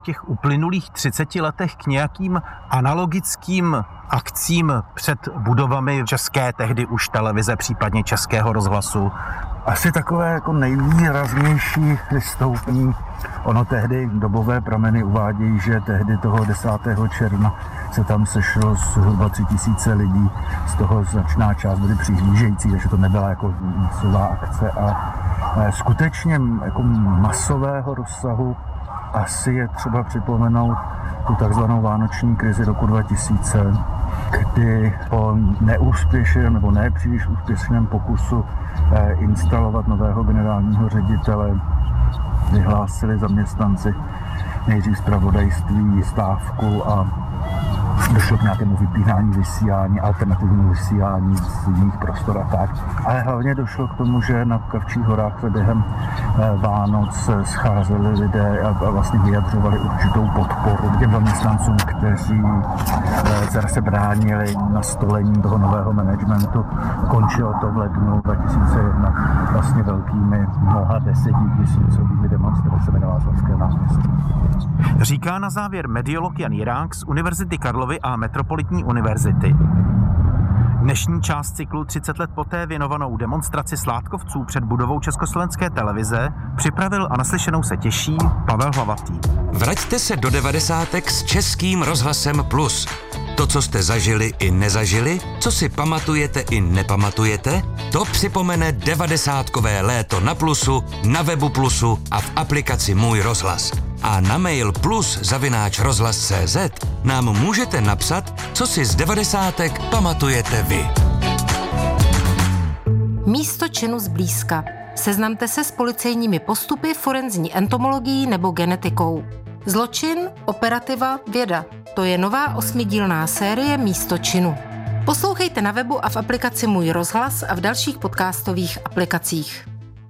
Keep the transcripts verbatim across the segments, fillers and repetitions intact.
V těch uplynulých třiceti letech k nějakým analogickým akcím před budovami české tehdy už televize, případně Českého rozhlasu? Asi takové jako nejvýraznější vystoupení. Ono tehdy dobové prameny uvádějí, že tehdy toho desátého června se tam sešlo zhruba tři tisíce lidí, z toho značná část byli přihlížející, takže to nebyla jako masová akce a skutečně jako masového rozsahu asi je třeba připomenout tu takzvanou vánoční krizi roku dva tisíce, kdy po neúspěšném nebo ne příliš úspěšném pokusu instalovat nového generálního ředitele vyhlásili zaměstnanci nejdřív zpravodajství stávku a došlo k nějakému vypínání vysílání, alternativnímu vysílání z jiných prostor a tak. Ale hlavně došlo k tomu, že na Kavčích horách se během Vánoc scházeli lidé a vlastně vyjadřovali určitou podporu těm zaměstnancům, kteří se bránili nastolení toho nového managementu. Končilo to v lednu dva tisíce jedna vlastně velkými mnoha desetitisícovými demonstracemi na Václavském náměstí. Říká na závěr mediolog Jan Jirák z Univerzity Karlovy a Metropolitní univerzity. Dnešní část cyklu třicet let poté věnovanou demonstraci sládkovců před budovou Československé televize připravil a naslyšenou se těší Pavel Hlavatý. Vraťte se do devadesátek s Českým rozhlasem Plus. To, co jste zažili i nezažili, co si pamatujete i nepamatujete, to připomene devadesátkové léto na Plusu, na webu Plusu a v aplikaci Můj rozhlas. A na mail plus zavináč rozhlas tečka cé zet nám můžete napsat, co si z devadesátek pamatujete vy. Místo činu zblízka. Seznamte se s policejními postupy, forenzní entomologií nebo genetikou. Zločin, operativa, věda. To je nová osmidílná série Místo činu. Poslouchejte na webu a v aplikaci Můj rozhlas a v dalších podcastových aplikacích.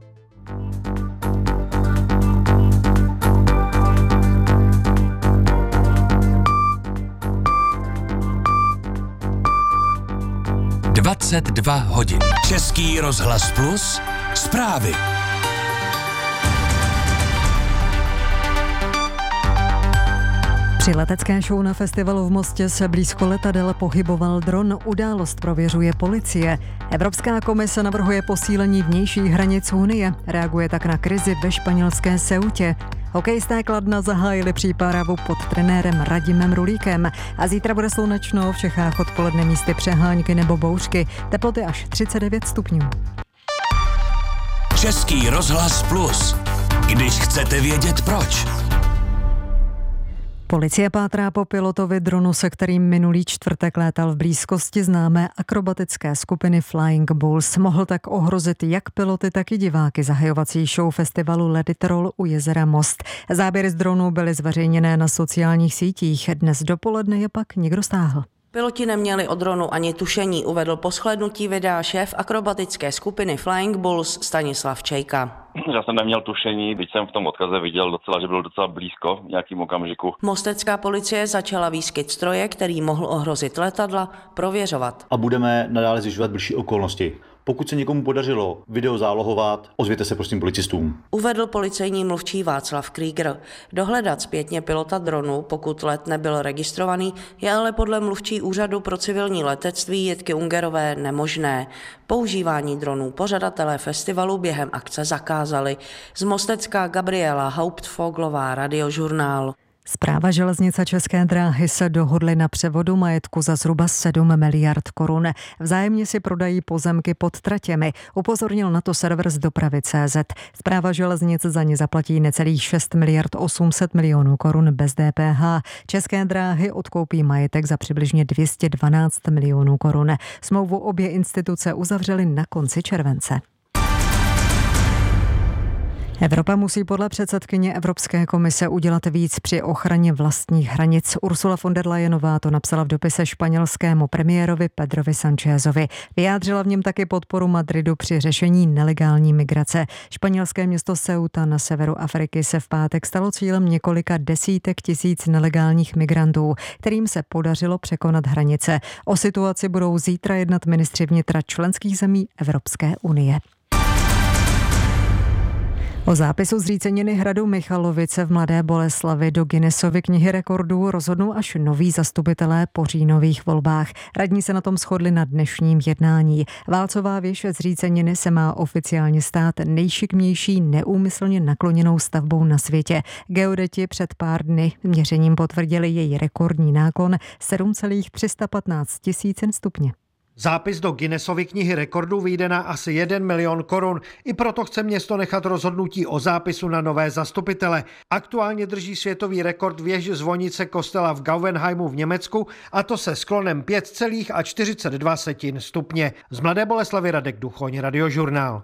dvacet dva hodin. Český rozhlas Plus. Zprávy. Při letecké show na festivalu v Mostě se blízko letadel pohyboval dron. Událost prověřuje policie. Evropská komise navrhuje posílení vnějších hranic Unie. Reaguje tak na krizi ve španělské Ceutě. Hokejisté Kladna zahájili přípravu pod trenérem Radimem Rulíkem. A zítra bude slunečno, v Čechách odpoledne místy přehánky nebo bouřky. Teploty až třicet devět stupňů. Český rozhlas Plus. Když chcete vědět proč. Policie pátrá po pilotovi dronu, se kterým minulý čtvrtek létal v blízkosti známé akrobatické skupiny Flying Bulls. Mohl tak ohrozit jak piloty, tak i diváky zahajovací show festivalu Let It Roll u jezera Most. Záběry z dronu byly zveřejněné na sociálních sítích. Dnes dopoledne je pak někdo stáhl. Piloti neměli o dronu ani tušení, uvedl po shlédnutí videa šéf akrobatické skupiny Flying Bulls Stanislav Čejka. Já jsem neměl tušení, když jsem v tom odkaze viděl docela, že byl docela blízko v nějakým okamžiku. Mostecká policie začala výskyt stroje, který mohl ohrozit letadla, prověřovat. A budeme nadále zjišťovat bližší okolnosti. Pokud se někomu podařilo video zálohovat, ozvěte se prosím policistům. Uvedl policejní mluvčí Václav Krieger. Dohledat zpětně pilota dronu, pokud let nebyl registrovaný, je ale podle mluvčí úřadu pro civilní letectví Jitky Ungerové nemožné. Používání dronů pořadatelé festivalu během akce zakázali. Z Mostecka Gabriela Hauptfoglová, Radiožurnál. Správa železnic a České dráhy se dohodly na převodu majetku za zhruba sedm miliard korun. Vzájemně si prodají pozemky pod tratěmi. Upozornil na to server z dopravy tečka cé zet. Správa železnic za ně zaplatí necelých šest miliard osm set milionů korun bez dé pé há. České dráhy odkoupí majetek za přibližně dvě stě dvanáct milionů korun. Smlouvu obě instituce uzavřely na konci července. Evropa musí podle předsedkyně Evropské komise udělat víc při ochraně vlastních hranic. Ursula von der Leyenová to napsala v dopise španělskému premiérovi Pedrovi Sanchezovi. Vyjádřila v něm taky podporu Madridu při řešení nelegální migrace. Španělské město Ceuta na severu Afriky se v pátek stalo cílem několika desítek tisíc nelegálních migrantů, kterým se podařilo překonat hranice. O situaci budou zítra jednat ministři vnitra členských zemí Evropské unie. O zápisu zříceniny hradu Michalovice v Mladé Boleslavi do Guinnessovy knihy rekordů rozhodnou až noví zastupitelé po říjnových volbách. Radní se na tom shodli na dnešním jednání. Válcová věž zříceniny se má oficiálně stát nejšikmější neúmyslně nakloněnou stavbou na světě. Geodeti před pár dny měřením potvrdili její rekordní náklon sedm celá tři sta patnáct tisícin stupně. Zápis do Guinnessovy knihy rekordů vyjde na asi jeden milion korun. I proto chce město nechat rozhodnutí o zápisu na nové zastupitele. Aktuálně drží světový rekord věž zvonice kostela v Gauvenheimu v Německu, a to se sklonem pět celá čtyřicet dva stupně. Z Mladé Boleslavy Radek Duchoň, Radiožurnál.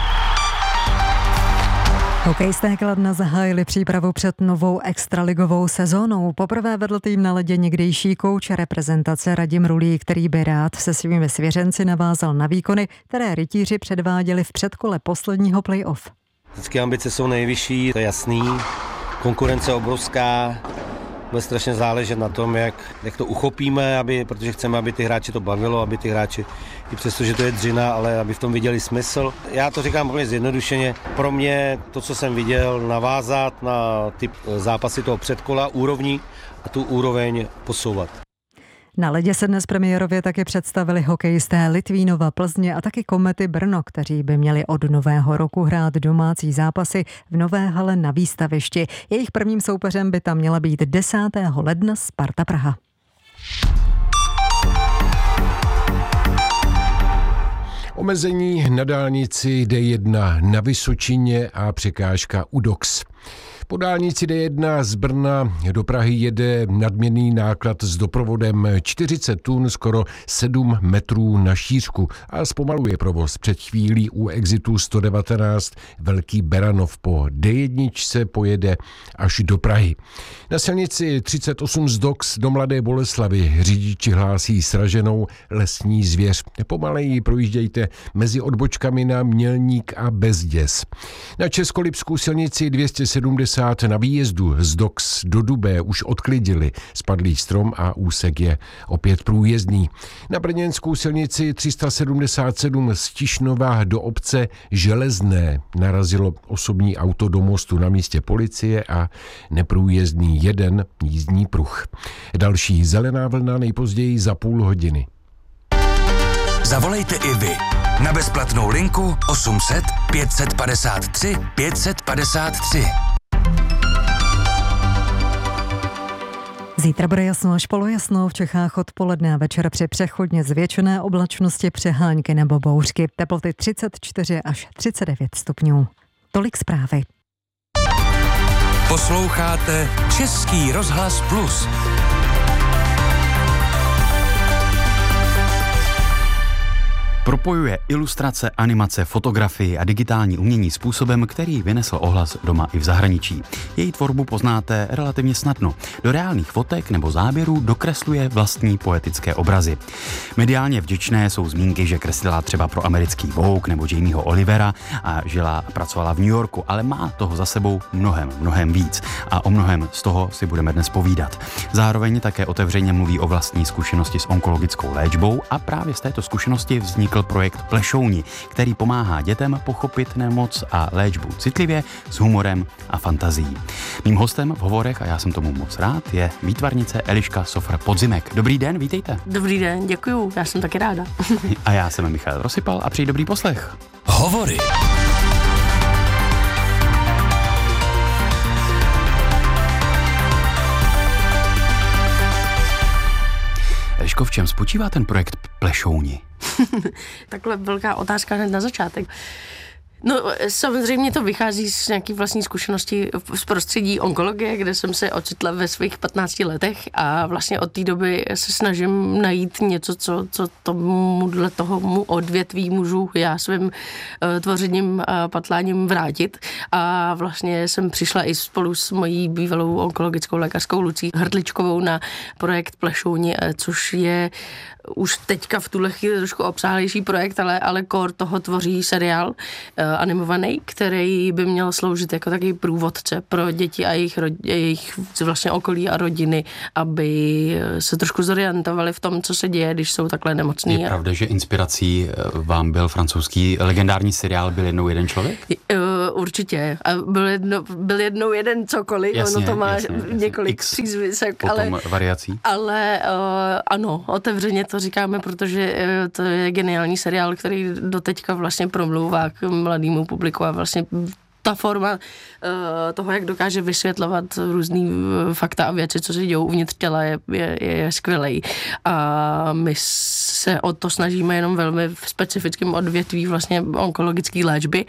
Hokejisté Kladna zahájili přípravu před novou extraligovou sezónou. Poprvé vedl tým na ledě někdejší kouč reprezentace Radim Rulí, který by rád se svými svěřenci navázal na výkony, které rytíři předváděli v předkole posledního playoff. Vždycky ambice jsou nejvyšší, to je jasný. Konkurence obrovská. Bude strašně záležet na tom, jak, jak to uchopíme, aby, protože chceme, aby ty hráči to bavilo, aby ty hráči, i přesto, že to je dřina, ale aby v tom viděli smysl. Já to říkám úplně zjednodušeně. Pro mě to, co jsem viděl, navázat na ty zápasy toho předkola, úrovní a tu úroveň posouvat. Na ledě se dnes premiérově taky představili hokejisté Litvínova, Plzně a taky Komety Brno, kteří by měli od nového roku hrát domácí zápasy v nové hale na Výstavišti. Jejich prvním soupeřem by tam měla být desátého ledna Sparta Praha. Omezení na dálnici D jedna na Vysočině a překážka u Dox. Po dálnici D jedna z Brna do Prahy jede nadměrný náklad s doprovodem čtyřicet tun, skoro sedm metrů na šířku a zpomaluje provoz. Před chvílí u exitu sto devatenáct Velký Beranov po D jedna pojede až do Prahy. Na silnici třicet osm z Dox do Mladé Boleslavy řidiči hlásí sraženou lesní zvěř. Pomaleji projíždějte mezi odbočkami na Mělník a Bezděs. Na Českolipskou silnici dvě stě sedmdesát na výjezdu z Dox do Dubé už odklidili spadlý strom a úsek je opět průjezdný. Na brněnskou silnici tři sta sedmdesát sedm z Tišnova do obce Železné narazilo osobní auto do mostu na místě policie a neprůjezdný jeden jízdní pruh. Další zelená vlna nejpozději za půl hodiny. Zavolejte i vy na bezplatnou linku osm set pět padesát tři pět padesát tři. Zítra bude jasno až polojasno, v Čechách odpoledne a večer při přechodně zvětšené oblačnosti přehánky nebo bouřky. Teploty třicet čtyři až třicet devět stupňů. Tolik zprávy. Posloucháte Český rozhlas Plus. Propojuje ilustrace, animace, fotografii a digitální umění způsobem, který vynesl ohlas doma i v zahraničí. Její tvorbu poznáte relativně snadno. Do reálných fotek nebo záběrů dokresluje vlastní poetické obrazy. Mediálně vděčné jsou zmínky, že kreslila třeba pro americký Vogue nebo Jamieho Olivera a žila a pracovala v New Yorku, ale má toho za sebou mnohem, mnohem víc. A o mnohem z toho si budeme dnes povídat. Zároveň také otevřeně mluví o vlastní zkušenosti s onkologickou léčbou a právě z této zkušenosti vznikl projekt Plešouni, který pomáhá dětem pochopit nemoc a léčbu citlivě, s humorem a fantazií. Mým hostem v hovorech, a já jsem tomu moc rád, je výtvarnice Eliška Sofr-Podzimek. Dobrý den, vítejte. Dobrý den, děkuju, já jsem taky ráda. A já jsem Michal Rosypal a přeji dobrý poslech. Hovory. Eliško, v čem spočívá ten projekt Plešouni? Takhle velká otázka hned na začátek. No samozřejmě to vychází z nějaký vlastní zkušenosti z prostředí onkologie, kde jsem se ocitla ve svých patnácti letech a vlastně od té doby se snažím najít něco, co, co tomuhle tomu odvětví můžu já svým uh, tvořením a patláním vrátit. A vlastně jsem přišla i spolu s mojí bývalou onkologickou lékařskou Lucí Hrdličkovou na projekt Plešouni, což je už teďka v tuhle chvíli trošku obsáhlejší projekt, ale, ale core toho tvoří seriál uh, animovaný, který by měl sloužit jako takový průvodce pro děti a jejich, jejich vlastně okolí a rodiny, aby se trošku zorientovali v tom, co se děje, když jsou takhle nemocní. Je pravda, že inspirací vám byl francouzský legendární seriál Byl jednou jeden člověk? Uh, určitě. A byl, jedno, byl jednou jeden cokoliv, jasně, ono to má jasně, jasně. několik přízvisek, ale, variací. ale uh, ano, otevřeně to říkáme, protože uh, to je geniální seriál, který doteďka vlastně promlouvá k mladému publiku a vlastně ta forma uh, toho, jak dokáže vysvětlovat různý uh, fakta a věci, co se dějou uvnitř těla, je, je, je skvělej. A my se o to snažíme jenom velmi v specifickém odvětví vlastně onkologické léčby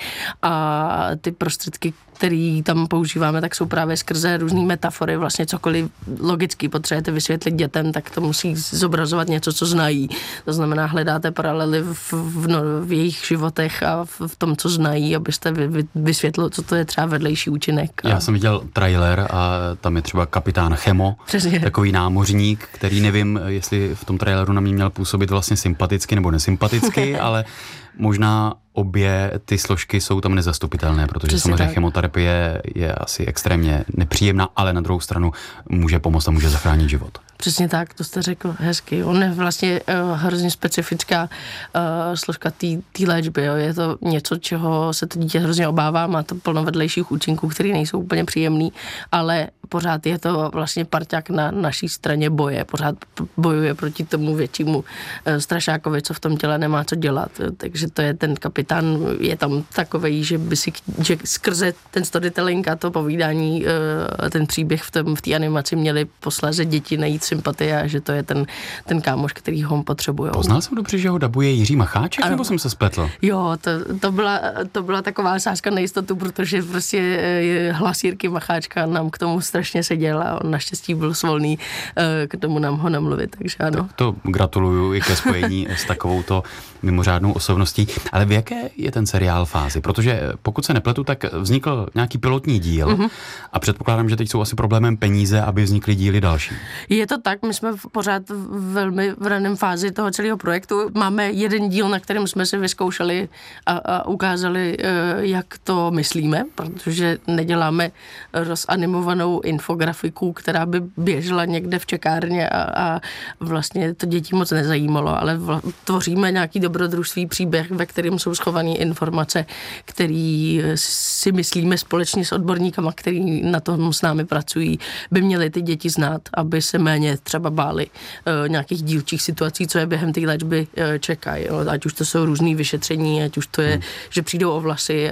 a ty prostředky, který tam používáme, tak jsou právě skrze různý metafory, vlastně cokoliv logicky potřebujete vysvětlit dětem, tak to musí zobrazovat něco, co znají. To znamená, hledáte paralely v, v, no, v jejich životech a v, v tom, co znají, abyste vy, vy, vysvětlili, co to je třeba vedlejší účinek. A... Já jsem viděl trailer a tam je třeba kapitán Chemo, přesně. Takový námořník, který nevím, jestli v tom traileru na mě měl působit vlastně sympaticky nebo nesympaticky, ale možná obě ty složky jsou tam nezastupitelné, protože přesně samozřejmě tak. Chemoterapie je asi extrémně nepříjemná, ale na druhou stranu může pomoct a může zachránit život. Přesně tak, to jste řekl hezky. On je vlastně uh, hrozně specifická uh, složka té léčby. Jo. Je to něco, čeho se to dítě hrozně obává, má to plno vedlejších účinků, které nejsou úplně příjemný, ale pořád je to vlastně parťák na naší straně boje. Pořád bojuje proti tomu většímu uh, strašákovi, co v tom těle nemá co dělat. Jo. Takže to je ten kapitán, je tam takovej, že by si, že skrze ten storytelling a to povídání, uh, ten příběh v té v animaci měli posléze děti najít sympatie a že to je ten, ten kámoš, který ho potřebuje. Poznal jsem dobře, že ho dabuje Jiří Macháček, ano. Nebo jsem se spletl? Jo, to, to, byla, to byla taková sázka na jistotu, protože prostě hlas Jirky Macháčka nám k tomu strašně seděl a on naštěstí byl svolný k tomu nám ho namluvit, takže ano. Tak to gratuluju i ke spojení s takovouto mimořádnou osobností. Ale v jaké je ten seriál fázi? Protože pokud se nepletu, tak vznikl nějaký pilotní díl mm-hmm. a předpokládám, že teď jsou asi problémem peníze, aby vznikly díly další. Je to tak, my jsme pořád velmi v raném fázi toho celého projektu. Máme jeden díl, na kterém jsme si vyzkoušeli a, a ukázali, jak to myslíme, protože neděláme rozanimovanou infografiku, která by běžela někde v čekárně a, a vlastně to děti moc nezajímalo, ale vla, tvoříme nějaký dobrodružství příběh, ve kterém jsou schované informace, který si myslíme společně s odborníkama, který na tom s námi pracují, by měly ty děti znát, aby se méně třeba báli uh, nějakých dílčích situací, co je během té léčby uh, čekají. Ať už to jsou různý vyšetření, ať už to je, hmm. že přijdou o vlasy,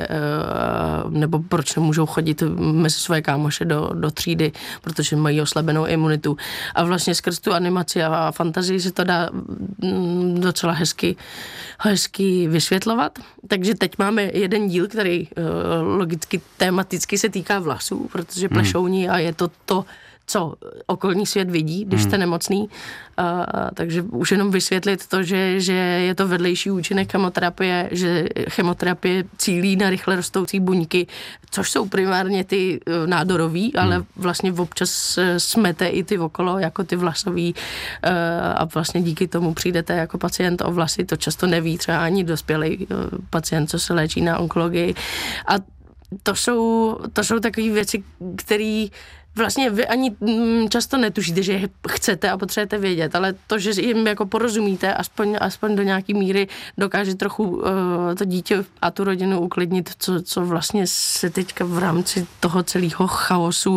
uh, nebo proč nemůžou chodit mezi své kámoše do, do třídy, protože mají oslabenou imunitu. A vlastně skrz tu animaci a fantazii se to dá mm, docela hezky, hezky vysvětlovat. Takže teď máme jeden díl, který uh, logicky, tematicky se týká vlasů, protože plešouní a je to to, co okolní svět vidí, když jste nemocný. A, takže už jenom vysvětlit to, že, že je to vedlejší účinek chemoterapie, že chemoterapie cílí na rychle rostoucí buňky, což jsou primárně ty nádorový, ale hmm. vlastně občas smete i ty okolo, jako ty vlasový a vlastně díky tomu přijdete jako pacient o vlasy, to často neví třeba ani dospělý pacient, co se léčí na onkologii. A to jsou, to jsou takové věci, které vlastně vy ani často netušíte, že je chcete a potřebujete vědět, ale to, že jim jako porozumíte, aspoň, aspoň do nějaký míry dokáže trochu uh, to dítě a tu rodinu uklidnit, co, co vlastně se teďka v rámci toho celého chaosu, uh,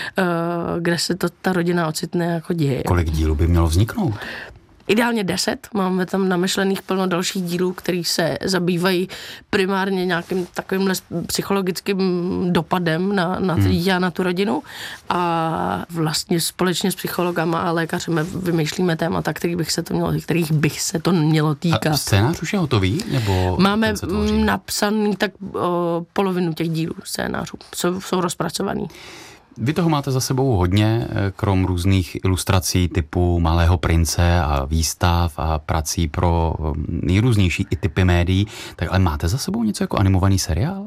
kde se to ta rodina ocitne, jako děje. Kolik dílů by mělo vzniknout? Ideálně deset. Máme tam namyšlených plno dalších dílů, který se zabývají primárně nějakým takovýmhle psychologickým dopadem na, na hmm. dítě a na tu rodinu. A vlastně společně s psychologama a lékařem vymýšlíme témata, kterých bych se to mělo, kterých bych se to mělo týkat. A scénář už je hotový? Nebo máme napsaný tak o, polovinu těch dílů scénářů. Jsou, jsou rozpracovaný. Vy toho máte za sebou hodně, krom různých ilustrací typu Malého prince a výstav a prací pro nejrůznější i typy médií, tak ale máte za sebou něco jako animovaný seriál?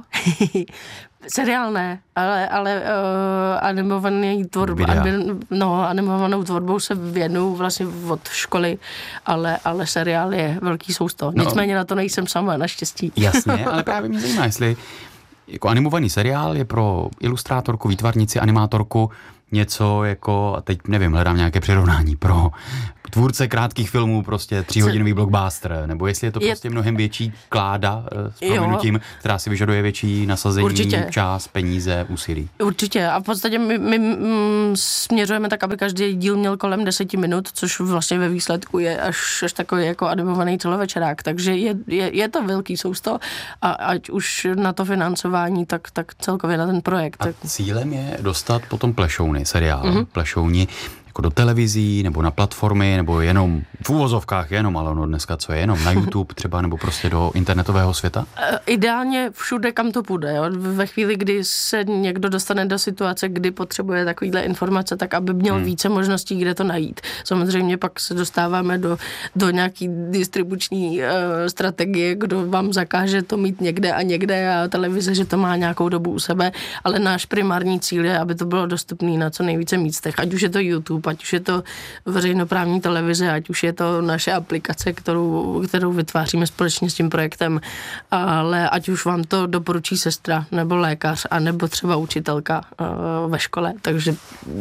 Seriál ne, ale, ale uh, animovaný tvorba, anim, no, animovanou tvorbou se věnuju vlastně od školy, ale, ale seriál je velký sousto. No, nicméně na to nejsem sama, naštěstí. Jasně, ale právě mě zajímá, jestli jako animovaný seriál je pro ilustrátorku, výtvarnici, animátorku něco jako, a teď nevím, hledám nějaké přirovnání pro tvůrce krátkých filmů, prostě tříhodinový blockbuster, nebo jestli je to prostě je... mnohem větší kláda s prominutím, která si vyžaduje větší nasazení, určitě. Čas, peníze, úsilí. Určitě a v podstatě my, my mm, směřujeme tak, aby každý díl měl kolem deseti minut, což vlastně ve výsledku je až, až takový jako animovaný celovečerák, takže je, je, je to velký sousto a ať už na to financování, tak, tak celkově na ten projekt. A tak... cílem je dostat potom plešouny, seriál, mm-hmm. plešouni jako do televizí, nebo na platformy, nebo jenom v úvozovkách jenom, ale ono dneska co je, jenom na YouTube třeba, nebo prostě do internetového světa? Ideálně všude, kam to půjde. Jo? Ve chvíli, kdy se někdo dostane do situace, kdy potřebuje takovýhle informace, tak aby měl hmm. více možností, kde to najít. Samozřejmě pak se dostáváme do, do nějaký distribuční uh, strategie, kdo vám zakáže to mít někde a někde a televize, že to má nějakou dobu u sebe, ale náš primární cíl je, aby to bylo dostupné na co nejvíce místech. Ať už je to YouTube, ať už je to veřejnoprávní televize, ať už je to naše aplikace, kterou, kterou vytváříme společně s tím projektem, ale ať už vám to doporučí sestra, nebo lékař, a nebo třeba učitelka uh, ve škole, takže...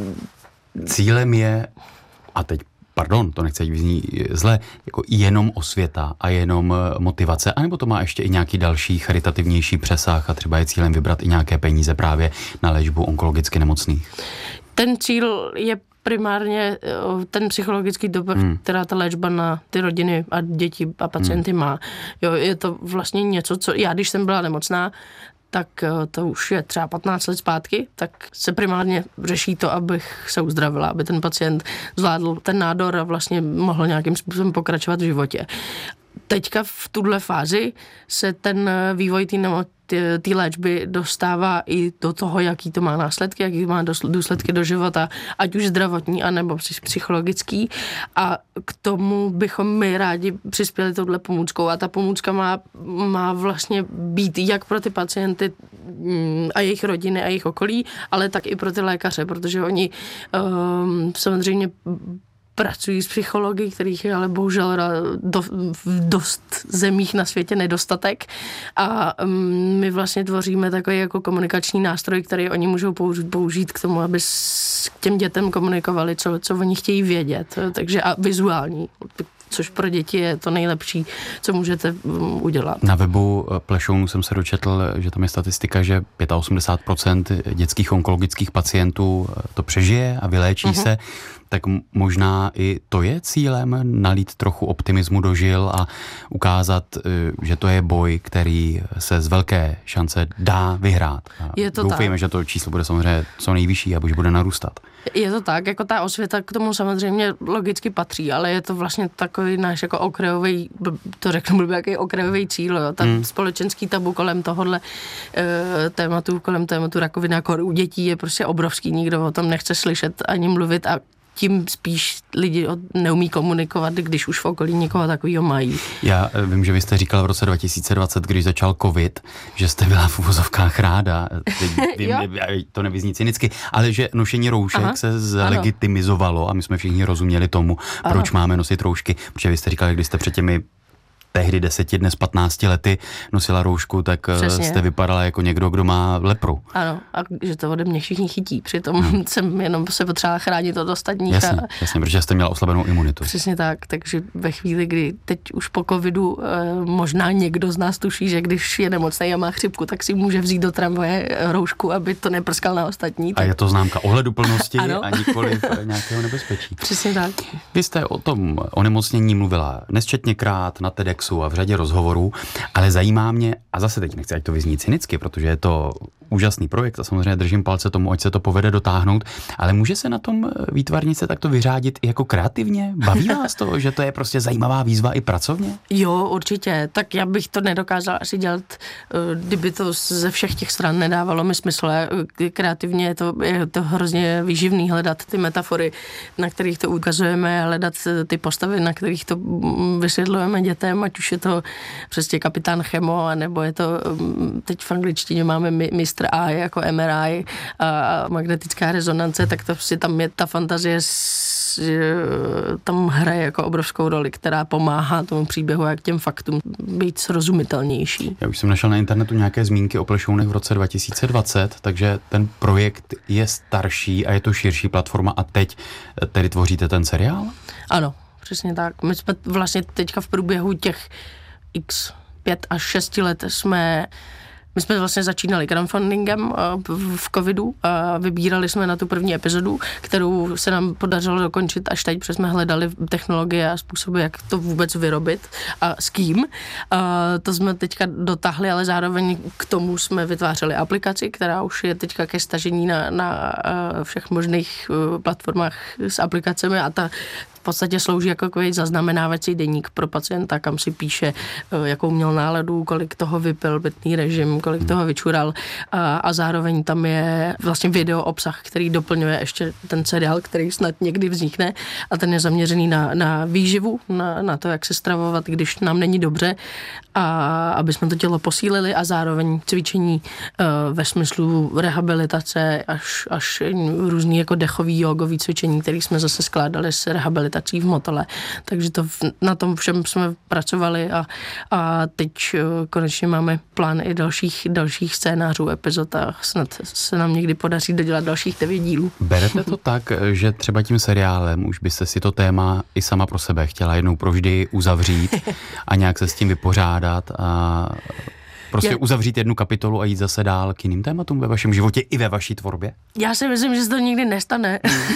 Cílem je, a teď pardon, to nechci vyznít zle, jako jenom osvěta a jenom motivace, anebo to má ještě i nějaký další charitativnější přesah a třeba je cílem vybrat i nějaké peníze právě na léčbu onkologicky nemocných? Ten cíl je primárně ten psychologický dopad, hmm. která ta léčba na ty rodiny a děti a pacienty hmm. má. Jo, je to vlastně něco, co já, když jsem byla nemocná, tak to už je třeba patnáct let zpátky, tak se primárně řeší to, abych se uzdravila, aby ten pacient zvládl ten nádor a vlastně mohl nějakým způsobem pokračovat v životě. Teďka v tuhle fázi se ten vývoj té léčby dostává i do toho, jaký to má následky, jaký má důsledky do života, ať už zdravotní, anebo psychologický. A k tomu bychom my rádi přispěli touhle pomůckou. A ta pomůcka má, má vlastně být jak pro ty pacienty a jejich rodiny a jejich okolí, ale tak i pro ty lékaře, protože oni um, samozřejmě pracují s psychologi, kterých je ale bohužel do, v dost zemích na světě nedostatek a um, my vlastně tvoříme takový jako komunikační nástroj, který oni můžou použít, použít k tomu, aby s k těm dětem komunikovali, co, co oni chtějí vědět. Takže a vizuální, což pro děti je to nejlepší, co můžete udělat. Na webu Plešounů jsem se dočetl, že tam je statistika, že osmdesát pět procent dětských onkologických pacientů to přežije a vyléčí uh-huh. se. Tak možná i to je cílem nalít trochu optimismu do žil a ukázat, že to je boj, který se z velké šance dá vyhrát. Je to doufejme, tak. že to číslo bude samozřejmě co nejvyšší a už bude narůstat. Je to tak, jako ta osvěta k tomu samozřejmě logicky patří, ale je to vlastně takový náš jako okrajový, to řeknu blbě, jaký okrajový cíl, jo. Ta hmm. společenský tabu kolem tohohle e, tématu, kolem tématu rakovina jako u dětí je prostě obrovský, nikdo o tom nechce slyšet ani mluvit a tím spíš lidi neumí komunikovat, když už v okolí někoho takového mají. Já vím, že vy jste říkal v roce dva tisíce dvacet, když začal covid, že jste byla v uvozovkách ráda. Vím, to nevyzní cynicky, ale že nošení roušek Aha. se zlegitimizovalo a my jsme všichni rozuměli tomu, Aha. proč máme nosit roušky, protože vy jste říkali, když jste před těmi tehdy deseti, dnes patnácti lety nosila roušku, tak Přesně. jste vypadala jako někdo, kdo má lepru. Ano, a že to ode mě všichni chytí. Přitom hmm. jsem jenom se potřebovala chránit od ostatních. Jasně, a... jasně, protože jste měla oslabenou imunitu. Přesně tak, takže ve chvíli, kdy teď už po covidu eh, možná někdo z nás tuší, že když je nemocný a má chřipku, tak si může vzít do tramvaje roušku, aby to neprskal na ostatní. Tak... A je to známka ohleduplnosti a nikoliv nějakého nebezpečí. Přesně tak. Vy jste o tom onemocnění mluvila nesčetněkrát na TEDxu a v řadě rozhovorů, ale zajímá mě, a zase teď nechci, ať to vyzní cynicky, protože je to úžasný projekt a samozřejmě držím palce tomu, ať se to povede dotáhnout, ale může se na tom výtvarnice takto vyřádit i jako kreativně? Baví vás to, že to je prostě zajímavá výzva i pracovně? Jo, určitě. Tak já bych to nedokázala asi dělat, kdyby to ze všech těch stran nedávalo mi smysl. Kreativně je to, je to hrozně výživný hledat ty metafory, na kterých to ukazujeme, hledat ty postavy, na kterých to vysvětlujeme dětem, ať už je to přesně kapitán Chemo, nebo je to, teď v angličtině máme mistr A jako M R I a magnetická rezonance, tak to si tam je ta fantazie, tam hraje jako obrovskou roli, která pomáhá tomu příběhu jak těm faktům být srozumitelnější. Já už jsem našel na internetu nějaké zmínky o Plešounech v roce dva tisíce dvacet, takže ten projekt je starší a je to širší platforma a teď tedy tvoříte ten seriál? Ano. přesně tak. My jsme vlastně teďka v průběhu těch x pět až šesti let jsme My jsme vlastně začínali crowdfundingem v covidu a vybírali jsme na tu první epizodu, kterou se nám podařilo dokončit až teď, protože jsme hledali technologie a způsoby, jak to vůbec vyrobit a s kým. A to jsme teďka dotáhli, ale zároveň k tomu jsme vytvářeli aplikaci, která už je teďka ke stažení na, na všech možných platformách s aplikacemi a ta v podstatě slouží jako takový zaznamenávací deník pro pacienta, kam si píše, jakou měl náladu, kolik toho vypil, pitný režim, kolik toho vyčural a, a zároveň tam je vlastně video obsah, který doplňuje ještě ten seriál, který snad někdy vznikne a ten je zaměřený na, na výživu, na, na to, jak se stravovat, když nám není dobře a aby jsme to tělo posílili a zároveň cvičení uh, ve smyslu rehabilitace až, až různý jako dechový jogový cvičení, který jsme zase skládali s rehabilitací v Motole. Takže to v, na tom všem jsme pracovali a, a teď uh, konečně máme plán i dalších, dalších scénářů, epizod a snad se nám někdy podaří dodělat dalších devět dílů. Berete to tak, že třeba tím seriálem už byste si to téma i sama pro sebe chtěla jednou provždy uzavřít a nějak se s tím vypořádat a prostě Já... uzavřít jednu kapitolu a jít zase dál k jiným tématům ve vašem životě i ve vaší tvorbě? Já si myslím, že se to nikdy nestane.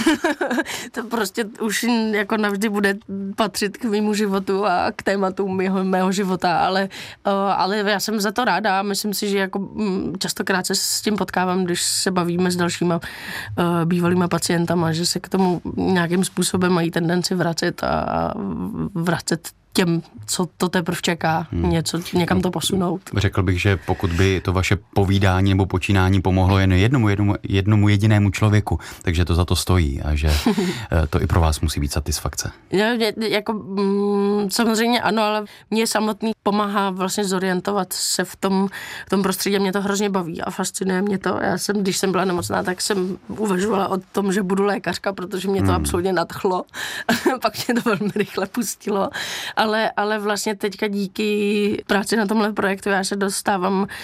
To prostě už jako navždy bude patřit k mému životu a k tématům mého, mého života, ale, ale já jsem za to ráda a myslím si, že jako častokrát se s tím potkávám, když se bavíme s dalšíma bývalýma pacientama, že se k tomu nějakým způsobem mají tendenci vracet a vracet těm, co to teprve čeká, hmm. něco, někam to posunout. Řekl bych, že pokud by to vaše povídání nebo počínání pomohlo jen jednomu, jednomu, jednomu jedinému člověku, takže to za to stojí a že to i pro vás musí být satisfakce. Já, jako, mm, samozřejmě ano, ale mě samotný pomáhá vlastně zorientovat se v tom, v tom prostředí. Mě to hrozně baví a fascinuje mě to. Já jsem, když jsem byla nemocná, tak jsem uvažovala o tom, že budu lékařka, protože mě to hmm. absolutně nadchlo. Pak mě to velmi rychle pustilo. Ale, ale vlastně teďka díky práci na tomhle projektu já se dostávám uh,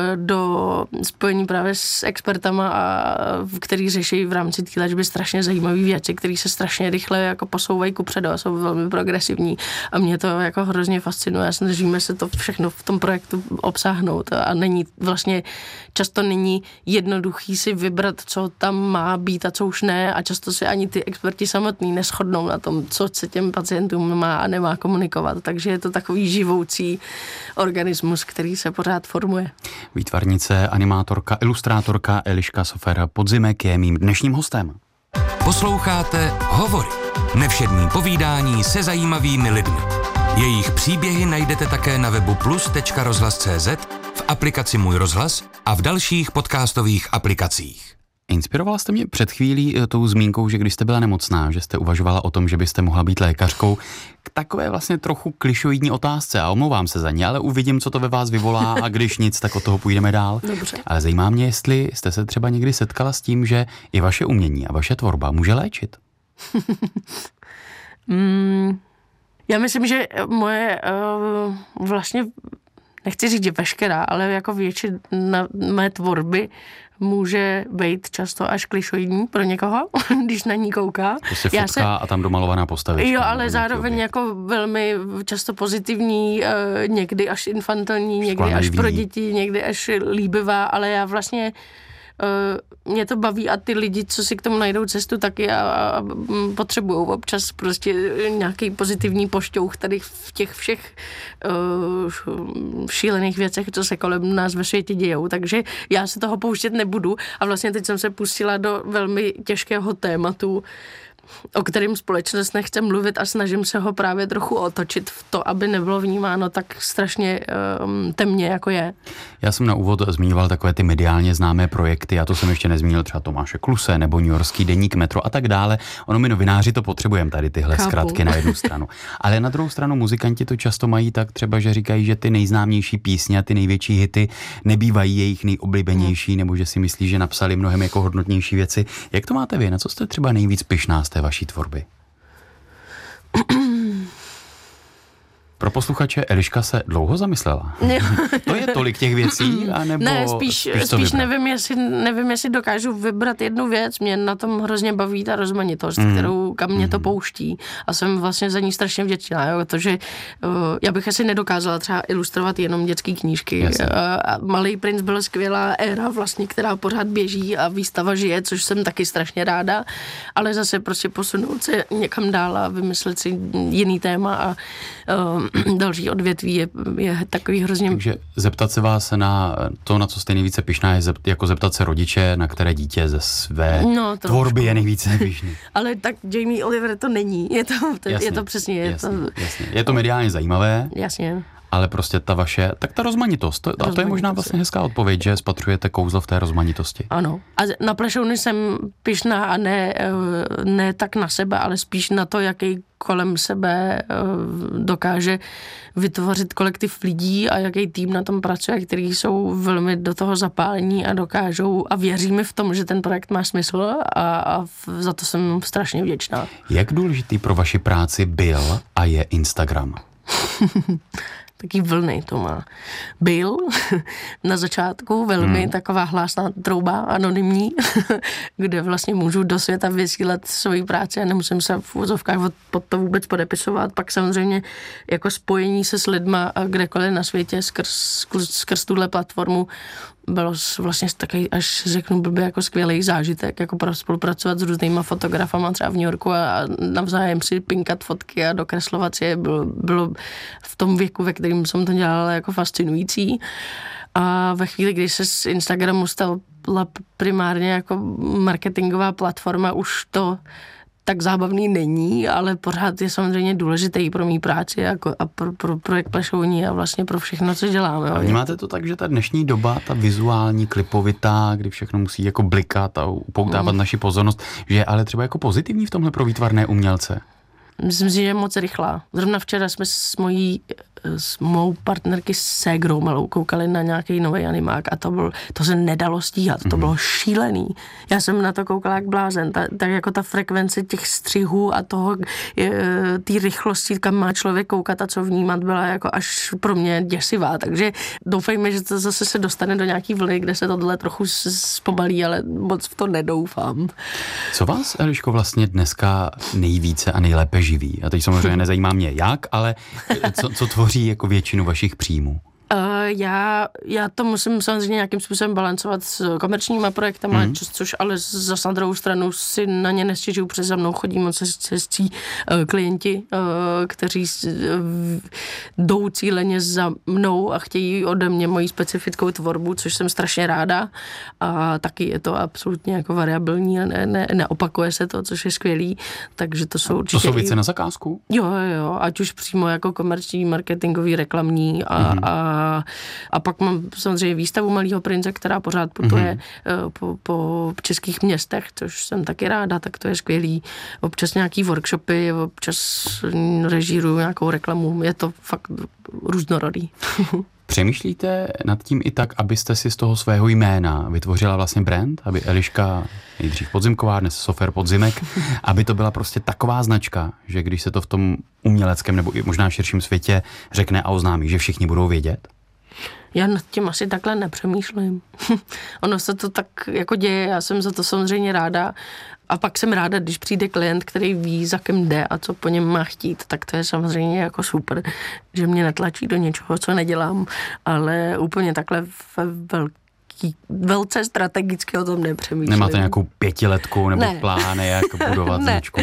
do spojení právě s expertama, a, který řeší v rámci té léčby strašně zajímavé věci, které se strašně rychle jako posouvají kupředu a jsou velmi progresivní. A mě to jako hrozně fascinuje. Snažíme se to všechno v tom projektu obsáhnout a není vlastně, často není jednoduchý si vybrat, co tam má být a co už ne a často se ani ty experti samotní neshodnou na tom, co se těm pacientům má a nemá komunikovat. Takže je to takový živoucí organismus, který se pořád formuje. Výtvarnice, animátorka, ilustrátorka Eliška Sofer Podzimek je mým dnešním hostem. Posloucháte Hovory. Nevšední povídání se zajímavými lidmi. Jejich příběhy najdete také na webu plus tečka rozhlas tečka cé zet, v aplikaci Můj rozhlas a v dalších podcastových aplikacích. Inspirovala jste mě před chvílí tou zmínkou, že když jste byla nemocná, že jste uvažovala o tom, že byste mohla být lékařkou, k takové vlastně trochu klišoidní otázce a omlouvám se za ně, ale uvidím, co to ve vás vyvolá a když nic, tak od toho půjdeme dál. Dobře. Ale zajímá mě, jestli jste se třeba někdy setkala s tím, že i vaše umění a vaše tvorba může léčit. mm, já myslím, že moje uh, vlastně, nechci říct, že veškerá, ale jako většina mé tvorby může být často až klišoidní pro někoho, když na ní kouká. To se fotka se... a tam domalovaná postavička. Jo, ale zároveň objekt. Jako velmi často pozitivní, někdy až infantilní, někdy až pro děti, někdy až líbivá, ale já vlastně Uh, mě to baví a ty lidi, co si k tomu najdou cestu, taky a, a potřebují občas prostě nějaký pozitivní pošťouch tady v těch všech uh, šílených věcech, co se kolem nás ve světě dějou. Takže já se toho pouštět nebudu a vlastně teď jsem se pustila do velmi těžkého tématu, o kterém společnost nechce mluvit a snažím se ho právě trochu otočit v to, aby nebylo vnímáno tak strašně um, temně, jako je. Já jsem na úvod zmiňoval takové ty mediálně známé projekty, a to jsem ještě nezmínil třeba Tomáše Kluse nebo newyorský deník Metro a tak dále. Ono my novináři to potřebujeme tady tyhle Chápu. zkratky na jednu stranu. Ale na druhou stranu muzikanti to často mají tak třeba, že říkají, že ty nejznámější písně a ty největší hity nebývají jejich nejoblíbenější, nebo že si myslí, že napsali mnohem jako hodnotnější věci. Jak to máte vy? Na co jste třeba nejvíc pyšná z té vaší tvorby? Pro posluchače, Eliška se dlouho zamyslela. To je tolik těch věcí, anebo ne, spíš, spíš, spíš nevím, jestli, nevím, jestli dokážu vybrat jednu věc. Mě na tom hrozně baví ta rozmanitost, mm. kterou kam mě to pouští. A jsem vlastně za ní strašně vděčná, jo, protože uh, já bych asi nedokázala třeba ilustrovat jenom dětské knížky. Uh, a Malý princ byl skvělá éra vlastně, která pořád běží a výstava žije, což jsem taky strašně ráda, ale zase prostě posunout se někam dál a vymyslet si jiný téma a uh, další odvětví je, je takový hrozně... Takže zeptat se vás na to, na co jste nejvíce pyšná, je zept, jako zeptat se rodiče, na které dítě ze své no, tvorby je nejvíce pyšný. Ale tak Jamie Oliver to není. Je to, to, jasně, je to přesně... Je, jasně, to, jasně. je to mediálně zajímavé. Jasně. Ale prostě ta vaše, tak ta rozmanitost, to, a to je možná vlastně hezká odpověď, že spatřujete kouzlo v té rozmanitosti. Ano. A na plešouny jsem pyšná a ne, ne tak na sebe, ale spíš na to, jaký kolem sebe dokáže vytvořit kolektiv lidí a jaký tým na tom pracuje, kteří jsou velmi do toho zapálení a dokážou a věří mi v tom, že ten projekt má smysl a, a za to jsem strašně vděčná. Jak důležitý pro vaši práci byl a je Instagram? Taký vlny to má. Byl na začátku velmi hmm. taková hlásná trouba, anonymní, kde vlastně můžu do světa vysílat svoji práci a nemusím se v úzovkách pod to vůbec podepisovat. Pak samozřejmě jako spojení se s lidma kdekoliv na světě skrz, skrz tuhle platformu bylo vlastně takový, až řeknu blbě, jako skvělý zážitek, jako spolupracovat s různýma fotografama třeba v New Yorku a navzájem si pinkat fotky a dokreslovat si je. Bylo, bylo v tom věku, ve kterém jsem to dělala, jako fascinující. A ve chvíli, kdy se z Instagramu stala primárně jako marketingová platforma, už to tak zábavný není, ale pořád je samozřejmě důležitý pro mý práci jako a pro, pro projekt Plešouní a vlastně pro všechno, co děláme. A vnímáte to tak, že ta dnešní doba, ta vizuální, klipovitá, kdy všechno musí jako blikat a upoutávat mm. naši pozornost, že je ale třeba jako pozitivní v tomhle pro výtvarné umělce? Myslím si, že je moc rychlá. Zrovna včera jsme s mojí s mou partnerky s ségrou malou koukali na nějaký nový animák a to, byl, to se nedalo stíhat, to bylo šílený. Já jsem na to koukala jak blázen, ta, tak jako ta frekvence těch střihů a toho, té rychlosti, kam má člověk koukat a co vnímat, byla jako až pro mě děsivá, takže doufejme, že to zase se dostane do nějaký vlny, kde se tohle trochu zpomalí, ale moc v to nedoufám. Co vás, Eliško, vlastně dneska nejvíce a nejlépe živí? A teď samozřejmě nezajímá mě jak, ale co, co tvoří jako většinu vašich příjmů? Uh, já, já to musím samozřejmě nějakým způsobem balancovat s komerčníma projektama, mm. což, což ale zase na druhou stranu si na ně nestěžuju, protože za mnou chodí moc hezcí uh, klienti, uh, kteří uh, jdou cíleně za mnou a chtějí ode mě moji specifickou tvorbu, což jsem strašně ráda a taky je to absolutně jako variabilní a ne, ne, neopakuje se to, což je skvělý, takže to jsou určitě... To jsou věci i... na zakázku? Jo, jo, ať už přímo jako komerční, marketingový, reklamní a, mm. a A pak mám samozřejmě výstavu Malýho prince, která pořád putuje mm-hmm. po, po českých městech, což jsem taky ráda, tak to je skvělý. Občas nějaký workshopy, občas režíruju nějakou reklamu, je to fakt různorodý. Přemýšlíte nad tím i tak, abyste si z toho svého jména vytvořila vlastně brand, aby Eliška, nejdřív Podzimková, dnes Sofer Podzimek, aby to byla prostě taková značka, že když se to v tom uměleckém nebo i možná širším světě řekne a oznámí, že všichni budou vědět? Já nad tím asi takhle nepřemýšlím. Ono se to tak jako děje, já jsem za to samozřejmě ráda. A pak jsem ráda, když přijde klient, který ví, za kým jde a co po něm má chtít, tak to je samozřejmě jako super, že mě netlačí do něčeho, co nedělám, ale úplně takhle ve velký, velce strategicky o tom nepřemýšlím. Nemáte nějakou pětiletku nebo ne. plány, jak budovat značku?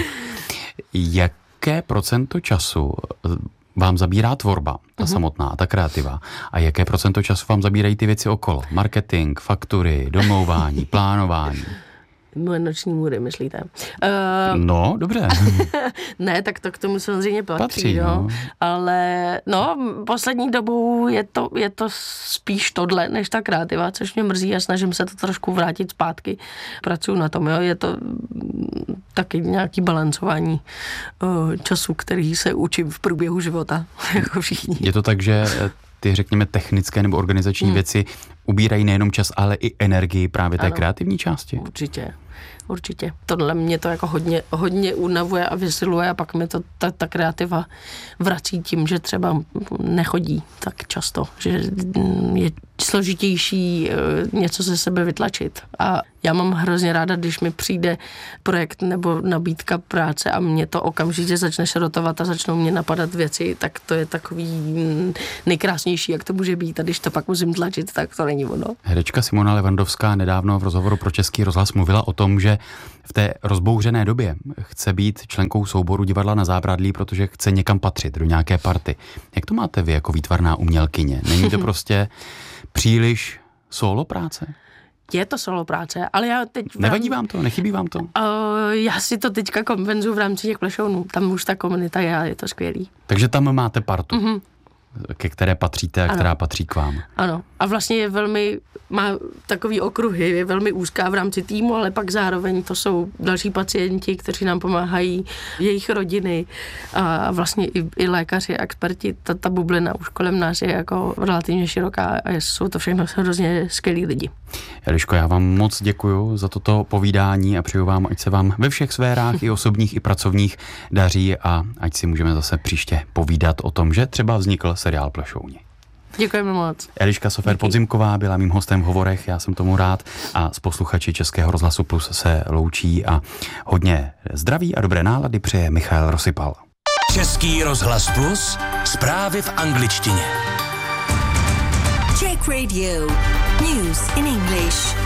Jaké procento času vám zabírá tvorba, ta uh-huh. samotná, ta kreativa, a jaké procento času vám zabírají ty věci okolo? Marketing, faktury, domlouvání, plánování? Moje noční můry, myslíte? Uh, no, dobře. Ne, tak to k tomu samozřejmě patří, patří no. no. Ale no, poslední dobou je to, je to spíš tohle, než ta kreativa, což mě mrzí a snažím se to trošku vrátit zpátky. Pracuji na tom, jo. Je to taky nějaký balancování uh, času, který se učím v průběhu života, jako všichni. Je to tak, že ty, řekněme, technické nebo organizační hmm. věci ubírají nejenom čas, ale i energii právě té ano, kreativní části? Určitě. určitě. Tohle mě to jako hodně, hodně unavuje a vysiluje a pak mi to ta, ta kreativa vrací tím, že třeba nechodí tak často, že je složitější něco ze sebe vytlačit. A já mám hrozně ráda, když mi přijde projekt nebo nabídka práce a mě to okamžitě začne šrotovat a začnou mě napadat věci, tak to je takový nejkrásnější, jak to může být. A když to pak musím tlačit, tak to není ono. Herečka Simona Levandovská nedávno v rozhovoru pro Český rozhlas mluvila o tom, že v té rozbouřené době chce být členkou souboru Divadla na Zábradlí, protože chce někam patřit, do nějaké party. Jak to máte vy jako výtvarná umělkyně? Není to prostě příliš solo práce? Je to solo práce, ale já teď... Nevadí vám to? Nechybí vám to? Uh, já si to teďka kompenzuju v rámci těch plešounů. Tam už ta komunita je a je to skvělý. Takže tam máte partu, mm-hmm. ke které patříte a ano. která patří k vám. Ano. A vlastně je velmi, má takový okruhy, je velmi úzká v rámci týmu, ale pak zároveň to jsou další pacienti, kteří nám pomáhají, jejich rodiny a vlastně i, i lékaři, experti. Ta, ta bublina už kolem nás je jako relativně široká a jsou to všechno hrozně skvělí lidi. Eliško, já vám moc děkuju za toto povídání a přeju vám, ať se vám ve všech sférách i osobních, i pracovních daří a ať si můžeme zase příště povídat o tom, že třeba vznikl seriál Plešouni. Děkujeme moc. Eliška Sofer Podzimková byla mým hostem v Hovorech, já jsem tomu rád a s posluchači Českého rozhlasu Plus se loučí a hodně zdraví a dobré nálady přeje Michal Rosypal. Český rozhlas Plus, zprávy v angličtině. Czech Radio. News in English.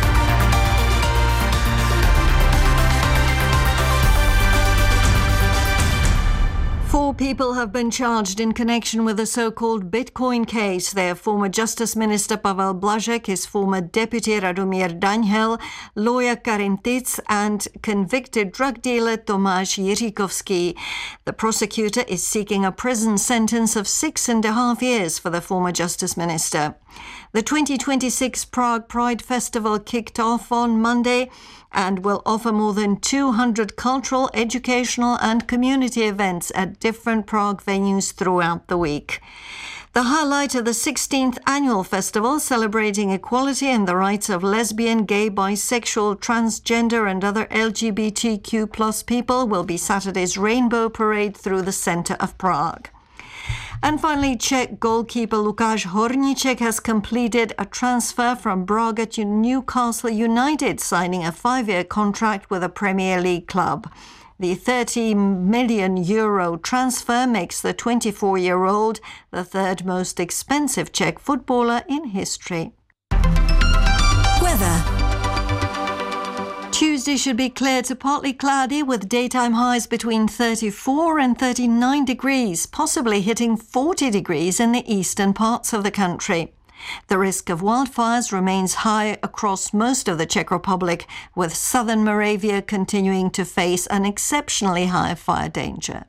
Four people have been charged in connection with the so-called Bitcoin case. They are former Justice Minister Pavel Blažek, his former deputy Radomír Daňhel, lawyer Karim Tic and convicted drug dealer Tomáš Jiříkovský. The prosecutor is seeking a prison sentence of six and a half years for the former Justice Minister. The twenty twenty-six Prague Pride Festival kicked off on Monday and will offer more than two hundred cultural, educational and community events at different Prague venues throughout the week. The highlight of the sixteenth annual festival, celebrating equality and the rights of lesbian, gay, bisexual, transgender and other L G B T Q plus people, will be Saturday's Rainbow Parade through the centre of Prague. And finally, Czech goalkeeper Lukáš Horníček has completed a transfer from Braga to Newcastle United, signing a five-year contract with a Premier League club. The thirty million euro transfer makes the twenty-four-year-old the third most expensive Czech footballer in history. Weather. Tuesday should be clear to partly cloudy with daytime highs between thirty-four and thirty-nine degrees, possibly hitting forty degrees in the eastern parts of the country. The risk of wildfires remains high across most of the Czech Republic, with southern Moravia continuing to face an exceptionally high fire danger.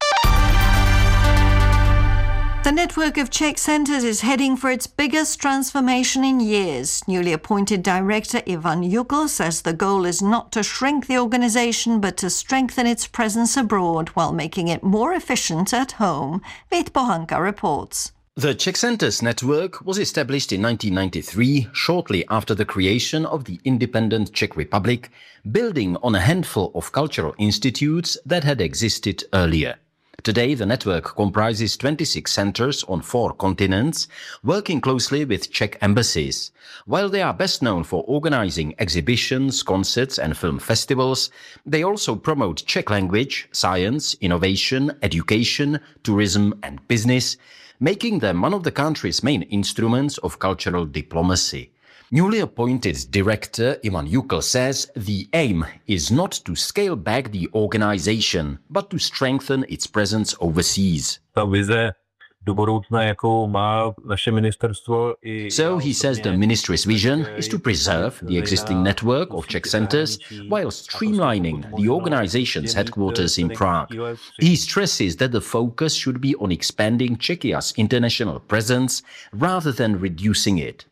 The network of Czech centres is heading for its biggest transformation in years. Newly appointed director Ivan Jukl says the goal is not to shrink the organisation but to strengthen its presence abroad while making it more efficient at home. Vít Pohanka reports. The Czech Centres network was established in nineteen ninety-three, shortly after the creation of the independent Czech Republic, building on a handful of cultural institutes that had existed earlier. Today, the network comprises twenty-six centres on four continents, working closely with Czech embassies. While they are best known for organising exhibitions, concerts and film festivals, they also promote Czech language, science, innovation, education, tourism and business, making them one of the country's main instruments of cultural diplomacy. Newly appointed director Ivan Jukl says the aim is not to scale back the organization, but to strengthen its presence overseas. Ta vize do budoucna, jakou má naše ministerstvo. So he says the ministry's vision is to preserve the existing network of Czech centers while streamlining the organization's headquarters in Prague. He stresses that the focus should be on expanding Czechia's international presence rather than reducing it.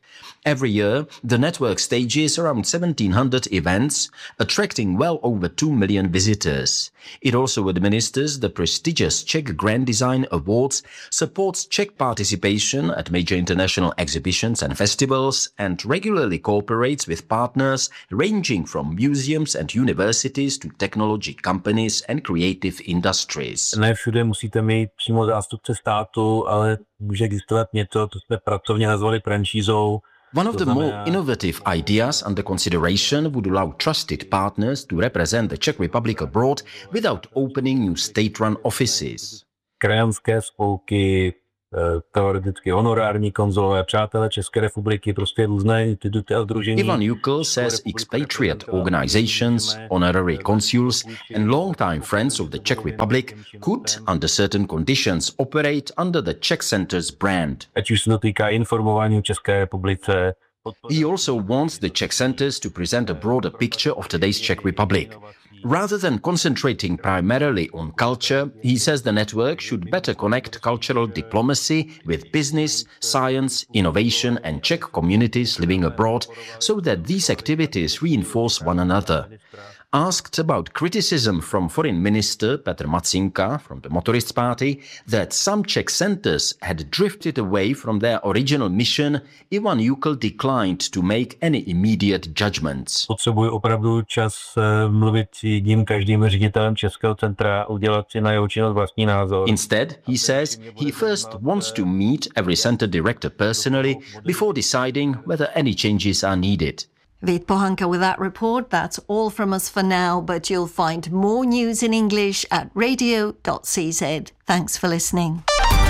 Every year, the network stages around seventeen hundred events, attracting well over two million visitors. It also administers the prestigious Czech Grand Design Awards, supports Czech participation at major international exhibitions and festivals, and regularly cooperates with partners ranging from museums and universities to technology companies and creative industries. Ne všude musíte mít přímo zástupce státu, ale může existovat něco, co jsme pracovně nazvali franšízou. One of the more innovative ideas under consideration would allow trusted partners to represent the Czech Republic abroad without opening new state-run offices. Krajanské spolky, teoreticky honorární konzulové, přátelé České republiky, prostě různé instituty a sdružení. Ivan Jukl says expatriate organizations, honorary consuls and long-time friends of the Czech Republic could, under certain conditions, operate under the Czech Center's brand. Ať už se to týká informování o České republice. He also wants the Czech centers to present a broader picture of today's Czech Republic. Rather than concentrating primarily on culture, he says the network should better connect cultural diplomacy with business, science, innovation and Czech communities living abroad so that these activities reinforce one another. Asked about criticism from Foreign Minister Petr Matsinka from the Motorists Party that some Czech centers had drifted away from their original mission, Ivan Jukl declined to make any immediate judgments. Potřebuji opravdu čas mluvit s jedním každým ředitelem Českého centra a udělat si na jeho činnost vlastní názor. Instead, he says he first wants to meet every center director personally before deciding whether any changes are needed. Vít Pohanka with that report. That's all from us for now, but you'll find more news in English at radio dot c z. Thanks for listening.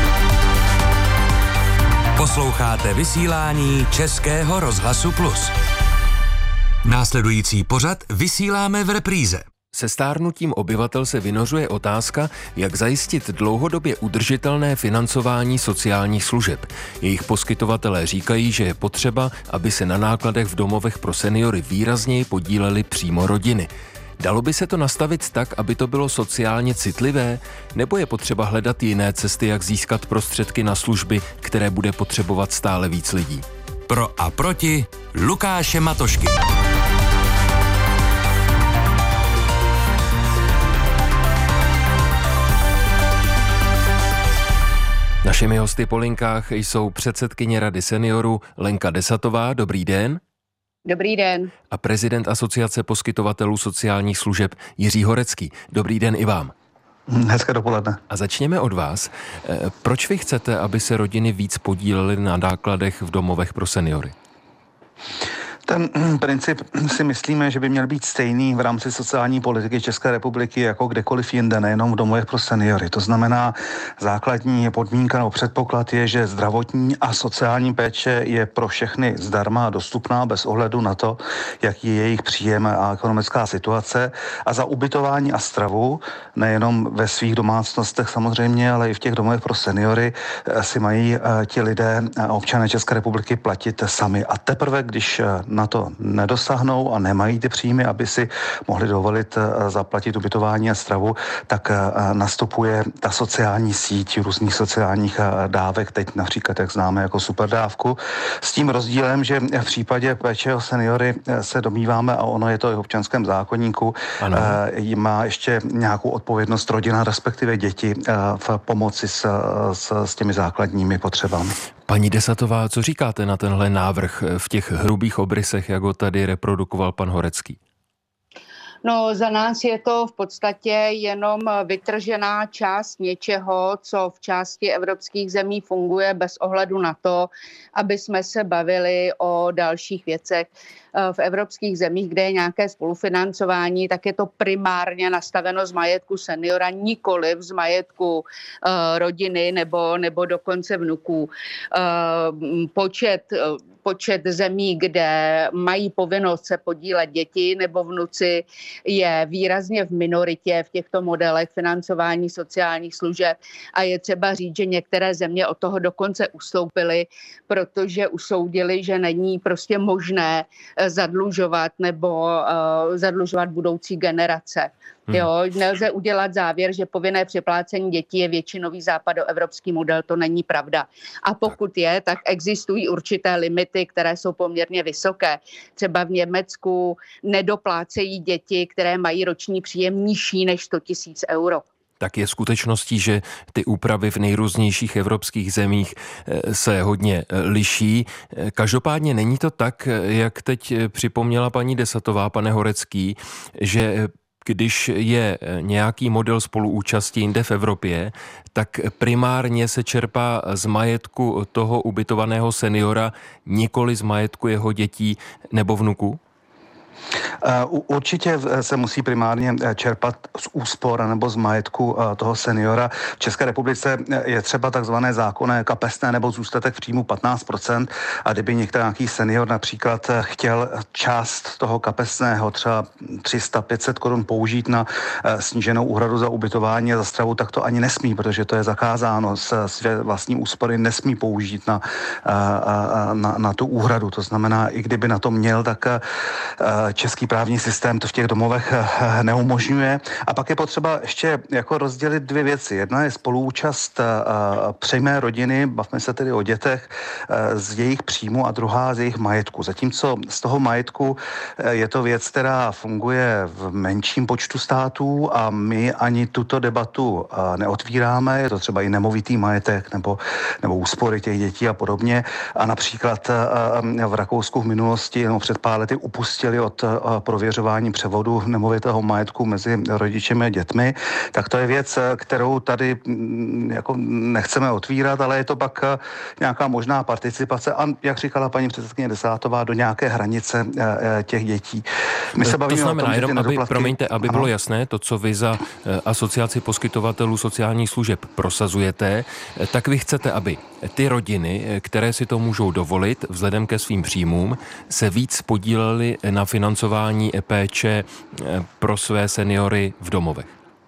Posloucháte vysílání Českého rozhlasu Plus. Následující pořad vysíláme v repríze. Se stárnutím obyvatel se vynořuje otázka, jak zajistit dlouhodobě udržitelné financování sociálních služeb. Jejich poskytovatelé říkají, že je potřeba, aby se na nákladech v domovech pro seniory výrazněji podílely přímo rodiny. Dalo by se to nastavit tak, aby to bylo sociálně citlivé, nebo je potřeba hledat jiné cesty, jak získat prostředky na služby, které bude potřebovat stále víc lidí? Pro a proti Lukáše Matošky. Našimi hosty po linkách jsou předsedkyně Rady seniorů Lenka Desatová, dobrý den. Dobrý den. A prezident Asociace poskytovatelů sociálních služeb Jiří Horecký, dobrý den i vám. Hezké dopoledne. A začněme od vás. Proč vy chcete, aby se rodiny víc podílely na nákladech v domovech pro seniory? Ten princip si myslíme, že by měl být stejný v rámci sociální politiky České republiky jako kdekoliv jinde, nejenom v domovech pro seniory. To znamená, základní podmínka nebo předpoklad je, že zdravotní a sociální péče je pro všechny zdarma a dostupná bez ohledu na to, jaký je jejich příjem a ekonomická situace. A za ubytování a stravu, nejenom ve svých domácnostech samozřejmě, ale i v těch domovech pro seniory si mají ti lidé, občané České republiky, platit sami. A teprve, když na to nedosáhnou a nemají ty příjmy, aby si mohli dovolit zaplatit ubytování a stravu, tak nastupuje ta sociální síť různých sociálních dávek, teď například, jak známe, jako superdávku. S tím rozdílem, že v případě péče o seniory se domníváme, a ono je to i v občanském zákoníku, ano. Má ještě nějakou odpovědnost rodina, respektive děti v pomoci s, s, s těmi základními potřebami. Paní Desatová, co říkáte na tenhle návrh v těch hrubých obrysech, jak ho tady reprodukoval pan Horecký? No, za nás je to v podstatě jenom vytržená část něčeho, co v části evropských zemí funguje bez ohledu na to, aby jsme se bavili o dalších věcech. V evropských zemích, kde je nějaké spolufinancování, tak je to primárně nastaveno z majetku seniora, nikoliv z majetku uh, rodiny nebo, nebo dokonce vnuků. Uh, počet uh, Počet zemí, kde mají povinnost se podílet děti nebo vnuci, je výrazně v minoritě v těchto modelech financování sociálních služeb a je třeba říct, že některé země od toho dokonce ustoupily, protože usoudili, že není prostě možné zadlužovat nebo uh, zadlužovat budoucí generace. Hmm. Jo, nelze udělat závěr, že povinné připlácení dětí je většinový západoevropský model, to není pravda. A pokud je, tak existují určité limity, které jsou poměrně vysoké. Třeba v Německu nedoplácejí děti, které mají roční příjem nižší než sto tisíc euro. Tak je skutečností, že ty úpravy v nejrůznějších evropských zemích se hodně liší. Každopádně není to tak, jak teď připomněla paní Desatová, pane Horecký, že když je nějaký model spoluúčasti jinde v Evropě, tak primárně se čerpá z majetku toho ubytovaného seniora, nikoli z majetku jeho dětí nebo vnuků? Určitě se musí primárně čerpat z úspor nebo z majetku toho seniora. V České republice je třeba takzvané zákonné kapesné nebo zůstatek příjmu patnáct procent a kdyby některý senior například chtěl část toho kapesného, třeba tři sta pět set korun použít na sníženou úhradu za ubytování a za stravu, tak to ani nesmí, protože to je zakázáno. Své vlastní úspory nesmí použít na, na, na tu úhradu. To znamená, i kdyby na to měl, tak český právní systém to v těch domovech neumožňuje. A pak je potřeba ještě jako rozdělit dvě věci. Jedna je spoluúčast přímé rodiny, bavme se tedy o dětech, z jejich příjmu a druhá z jejich majetku. Zatímco z toho majetku je to věc, která funguje v menším počtu států a my ani tuto debatu neotvíráme. Je to třeba i nemovitý majetek nebo, nebo úspory těch dětí a podobně. A například v Rakousku v minulosti, no před pár lety upustili od prověřování převodu nemovitého majetku mezi rodičemi a dětmi, tak to je věc, kterou tady jako nechceme otvírat, ale je to pak nějaká možná participace a, jak říkala paní předsedkyně Desátová, do nějaké hranice těch dětí. My se bavíme to znamená, o tom, jenom, aby, nedoplatky... promiňte, aby ano. bylo jasné, to, co vy za Asociaci poskytovatelů sociálních služeb prosazujete, tak vy chcete, aby ty rodiny, které si to můžou dovolit vzhledem ke svým příjmům, se víc podílely na financování péče pro své seniory v domovech.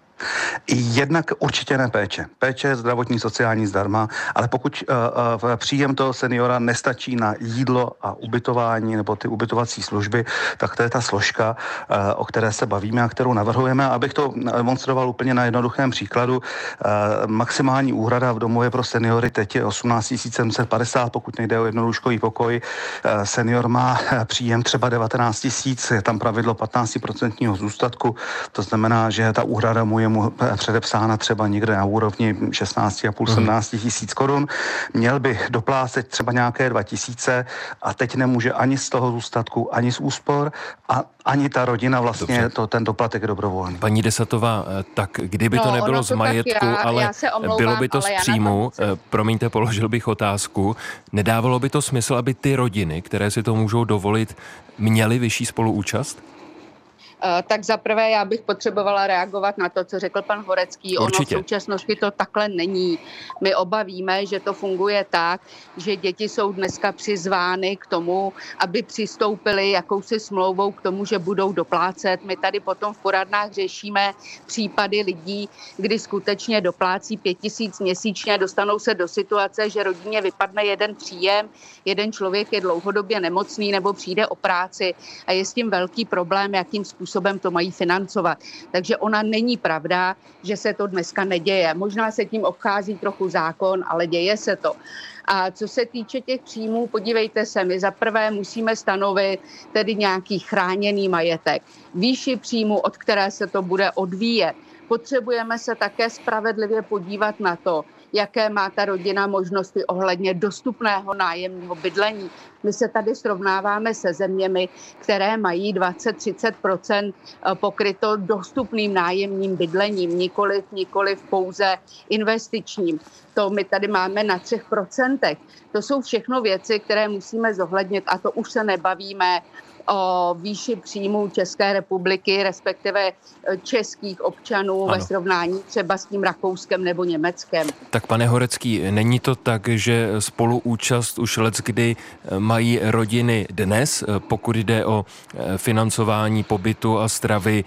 Jednak určitě ne péče. Péče zdravotní, sociální zdarma, ale pokud uh, uh, příjem toho seniora nestačí na jídlo a ubytování nebo ty ubytovací služby, tak to je ta složka, uh, o které se bavíme a kterou navrhujeme. Abych to demonstroval úplně na jednoduchém příkladu, uh, maximální úhrada v domově pro seniory teď je osmnáct tisíc sedm set padesát, pokud nejde o jednolůžkový pokoj. Uh, senior má příjem třeba devatenáct tisíc, je tam pravidlo patnáct procent zůstatku, to znamená, že ta úhrada mu je mu předepsána třeba někde na úrovni šestnáct a půl sedmnáct tisíc korun. Měl by doplácet třeba nějaké dva tisíce a teď nemůže ani z toho zůstatku, ani z úspor a ani ta rodina vlastně to, ten doplatek je dobrovolný. Paní Desatová, tak kdyby no, to nebylo to z majetku, já, ale já omlouvám, bylo by to z příjmu, to promiňte, položil bych otázku, nedávalo by to smysl, aby ty rodiny, které si to můžou dovolit, měly vyšší spoluúčast? Tak zaprvé já bych potřebovala reagovat na to, co řekl pan Horecký. Určitě. Ono v současnosti to takhle není. My oba víme, že to funguje tak, že děti jsou dneska přizvány k tomu, aby přistoupili jakousi smlouvou k tomu, že budou doplácet. My tady potom v poradnách řešíme případy lidí, kdy skutečně doplácí pět tisíc měsíčně, dostanou se do situace, že rodině vypadne jeden příjem, jeden člověk je dlouhodobě nemocný nebo přijde o práci a je s tím velký problém, jakým způsobem způsobem to mají financovat. Takže ona není pravda, že se to dneska neděje. Možná se tím obchází trochu zákon, ale děje se to. A co se týče těch příjmů, podívejte se, my zaprvé musíme stanovit tedy nějaký chráněný majetek. Výši příjmu, od které se to bude odvíjet. Potřebujeme se také spravedlivě podívat na to, jaké má ta rodina možnosti ohledně dostupného nájemního bydlení. My se tady srovnáváme se zeměmi, které mají dvacet až třicet procent pokryto dostupným nájemním bydlením, nikoliv, nikoliv pouze investičním. To my tady máme na třech procentech. To jsou všechno věci, které musíme zohlednit a to už se nebavíme o výši příjmů České republiky, respektive českých občanů ano. ve srovnání třeba s tím Rakouskem nebo Německem. Tak pane Horecký, není to tak, že spoluúčast už leckdy mají rodiny dnes, pokud jde o financování pobytu a stravy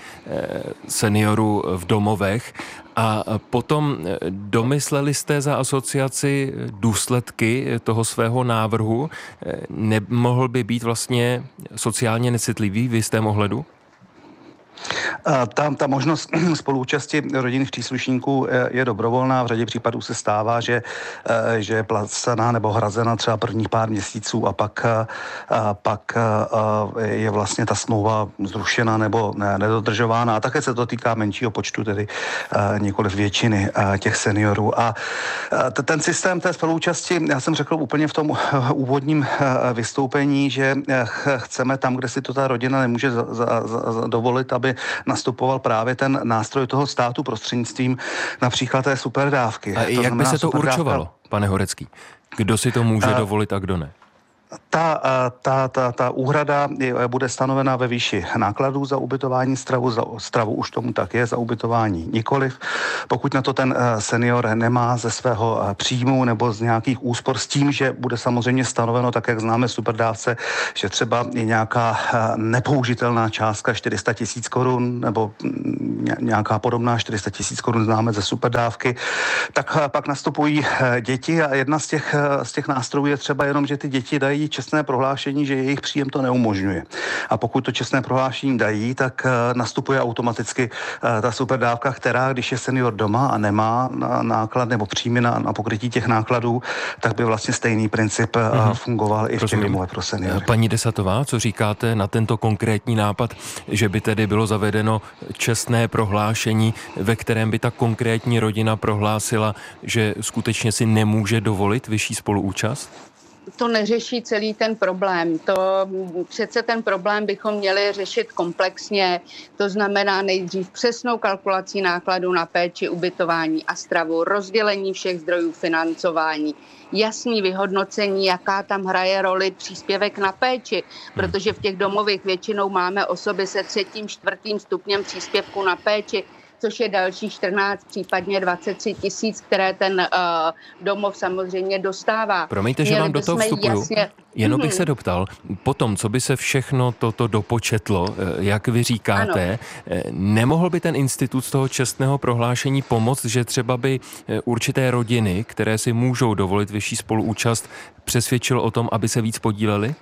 seniorů v domovech? A potom domysleli jste za asociaci důsledky toho svého návrhu? Nemohl by být vlastně sociálně necitlivý v jistém ohledu? Ta, ta možnost spoluúčasti rodinných příslušníků je dobrovolná. V řadě případů se stává, že, že je placená nebo hrazena třeba prvních pár měsíců a pak, a pak je vlastně ta smlouva zrušena nebo nedodržována. A také se to týká menšího počtu, tedy nikoliv většiny těch seniorů. A ten systém té spoluúčasti, já jsem řekl úplně v tom úvodním vystoupení, že chceme tam, kde si to ta rodina nemůže za, za, za, dovolit, aby nastupoval právě ten nástroj toho státu prostřednictvím například té superdávky. A to jak by se to určovalo, pane Horecký? Kdo si to může a... dovolit a kdo ne? Ta, ta, ta, ta úhrada je, bude stanovena ve výši nákladů za ubytování stravu. Za stravu už tomu tak je, za ubytování nikoliv. Pokud na to ten senior nemá ze svého příjmu nebo z nějakých úspor s tím, že bude samozřejmě stanoveno, tak jak známe superdávce, že třeba je nějaká nepoužitelná částka čtyři sta tisíc korun nebo nějaká podobná čtyři sta tisíc korun známe ze superdávky, tak pak nastupují děti a jedna z těch, z těch nástrojů je třeba jenom, že ty děti dají čestné prohlášení, že jejich příjem to neumožňuje. A pokud to čestné prohlášení dají, tak nastupuje automaticky ta superdávka, která, když je senior doma a nemá náklad nebo příjmy na, na pokrytí těch nákladů, tak by vlastně stejný princip mm-hmm. fungoval i v těch domovech pro seniory. Paní Desatová, co říkáte na tento konkrétní nápad, že by tedy bylo zavedeno čestné prohlášení, ve kterém by ta konkrétní rodina prohlásila, že skutečně si nemůže dovolit vyšší spoluúčast? To neřeší celý ten problém. To přece ten problém bychom měli řešit komplexně. To znamená nejdřív přesnou kalkulací nákladů na péči, ubytování a stravu, rozdělení všech zdrojů financování, jasný vyhodnocení, jaká tam hraje roli příspěvek na péči, protože v těch domovech většinou máme osoby se třetím, čtvrtým stupněm příspěvku na péči, což je další čtrnáct, případně dvacet tři tisíc, které ten uh, domov samozřejmě dostává. Promiňte, že Měli vám do toho vstupuju. Jasně... Jenom bych se doptal, potom, co by se všechno toto dopočetlo, jak vy říkáte, ano. Nemohl by ten institut z toho čestného prohlášení pomoct, že třeba by určité rodiny, které si můžou dovolit vyšší spoluúčast, přesvědčil o tom, aby se víc podíleli?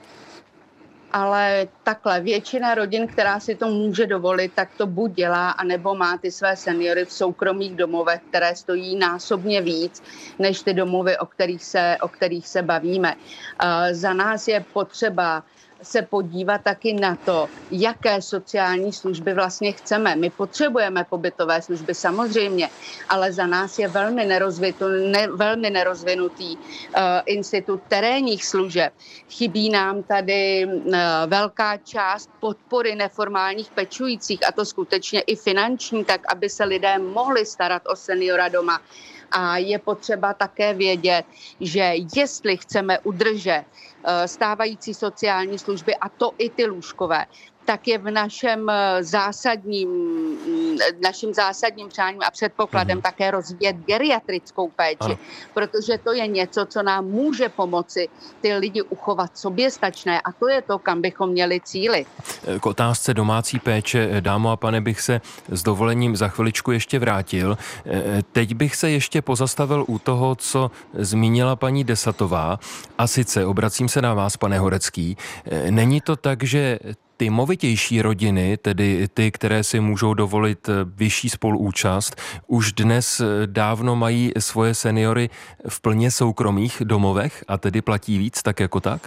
Ale takhle, většina rodin, která si to může dovolit, tak to buď dělá, anebo má ty své seniory v soukromých domovech, které stojí násobně víc, než ty domovy, o kterých se, o kterých se bavíme. Uh, za nás je potřeba se podívat taky na to, jaké sociální služby vlastně chceme. My potřebujeme pobytové služby samozřejmě, ale za nás je velmi, nerozvitu, ne, velmi nerozvinutý uh, institut terénních služeb. Chybí nám tady uh, velká část podpory neformálních pečujících, a to skutečně i finanční, tak aby se lidé mohli starat o seniora doma. A je potřeba také vědět, že jestli chceme udržet stávající sociální služby, a to i ty lůžkové, tak je v našem zásadním, naším zásadním přáním a předpokladem mm. také rozvíjet geriatrickou péči, ano. Protože to je něco, co nám může pomoci ty lidi uchovat soběstačné, a to je to, kam bychom měli cílit. K otázce domácí péče, dámo a pane, bych se s dovolením za chviličku ještě vrátil. Teď bych se ještě pozastavil u toho, co zmínila paní Desatová, a sice obracím se na vás, pane Horecký. Není to tak, že ty movitější rodiny, tedy ty, které si můžou dovolit vyšší spoluúčast, už dnes dávno mají svoje seniory v plně soukromých domovech a tedy platí víc, tak jako tak?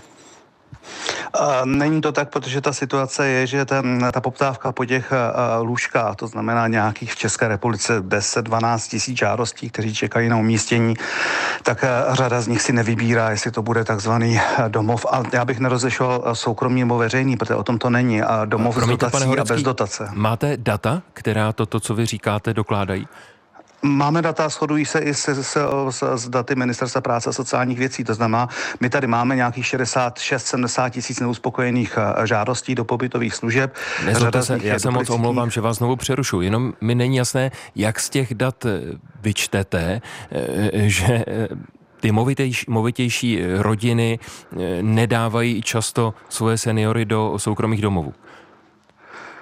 Není to tak, protože ta situace je, že ten, ta poptávka po těch lůžkách, to znamená nějakých v České republice deset dvanáct tisíc žádostí, kteří čekají na umístění, tak řada z nich si nevybírá, jestli to bude takzvaný domov. A já bych nerozlišoval soukromý nebo veřejný, protože o tom to není. A domov Promiňte, s dotací Horecký, a bez dotace. Máte data, která toto, co vy říkáte, dokládají? Máme data, shodují se i s, s, s, s daty Ministerstva práce a sociálních věcí. To znamená, my tady máme nějakých šedesát šest sedmdesát tisíc neuspokojených žádostí do pobytových služeb. Nezlobte se, já se moc omlouvám, že vás znovu přerušu. Jenom mi není jasné, jak z těch dat vyčtete, že ty movitější, movitější rodiny nedávají často svoje seniory do soukromých domovů.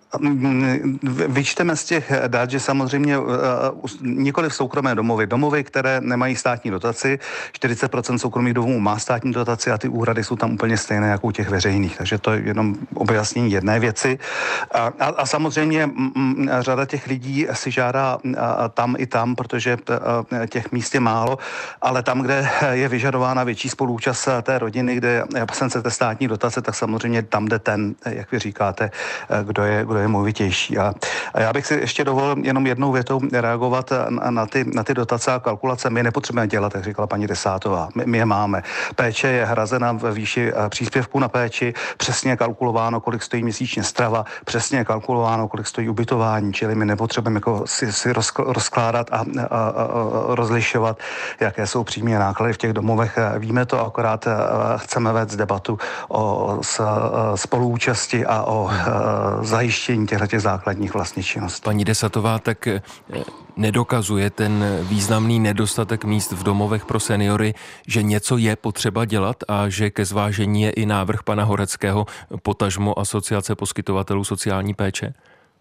Vyčteme z těch dat, že samozřejmě nikoli v soukromé domovy, domovy, které nemají státní dotaci, čtyřicet procent soukromých domovů má státní dotaci a ty úhrady jsou tam úplně stejné jako u těch veřejných, takže to je jenom objasnění jedné věci. A, a, a samozřejmě m, m, řada těch lidí si žádá a, tam i tam, protože t, a, těch míst je málo, ale tam, kde je vyžadována větší spoluúčast té rodiny, kde je absence té státní dotace, tak samozřejmě tam jde ten, jak vy říkáte, kdo je, kdo je movitější. A, a já bych si ještě dovolil jenom jednou větou reagovat na, na, ty, na ty dotace a kalkulace. My nepotřebujeme dělat, jak říkala paní Desátová. My, my je máme. Péče je hrazena ve výši příspěvku na péči, přesně kalkulováno, kolik stojí měsíčně strava, přesně kalkulováno, kolik stojí ubytování, čili my nepotřebujeme jako si, si rozkládat a, a, a rozlišovat, jaké jsou příjmy a náklady v těch domovech. Víme to, akorát chceme vést debatu o spoluúčasti a o zajištění těchto základních vlastních činností. Paní Desatová, tak nedokazuje ten významný nedostatek míst v domovech pro seniory, že něco je potřeba dělat a že ke zvážení je i návrh pana Horeckého, potažmo Asociace poskytovatelů sociální péče?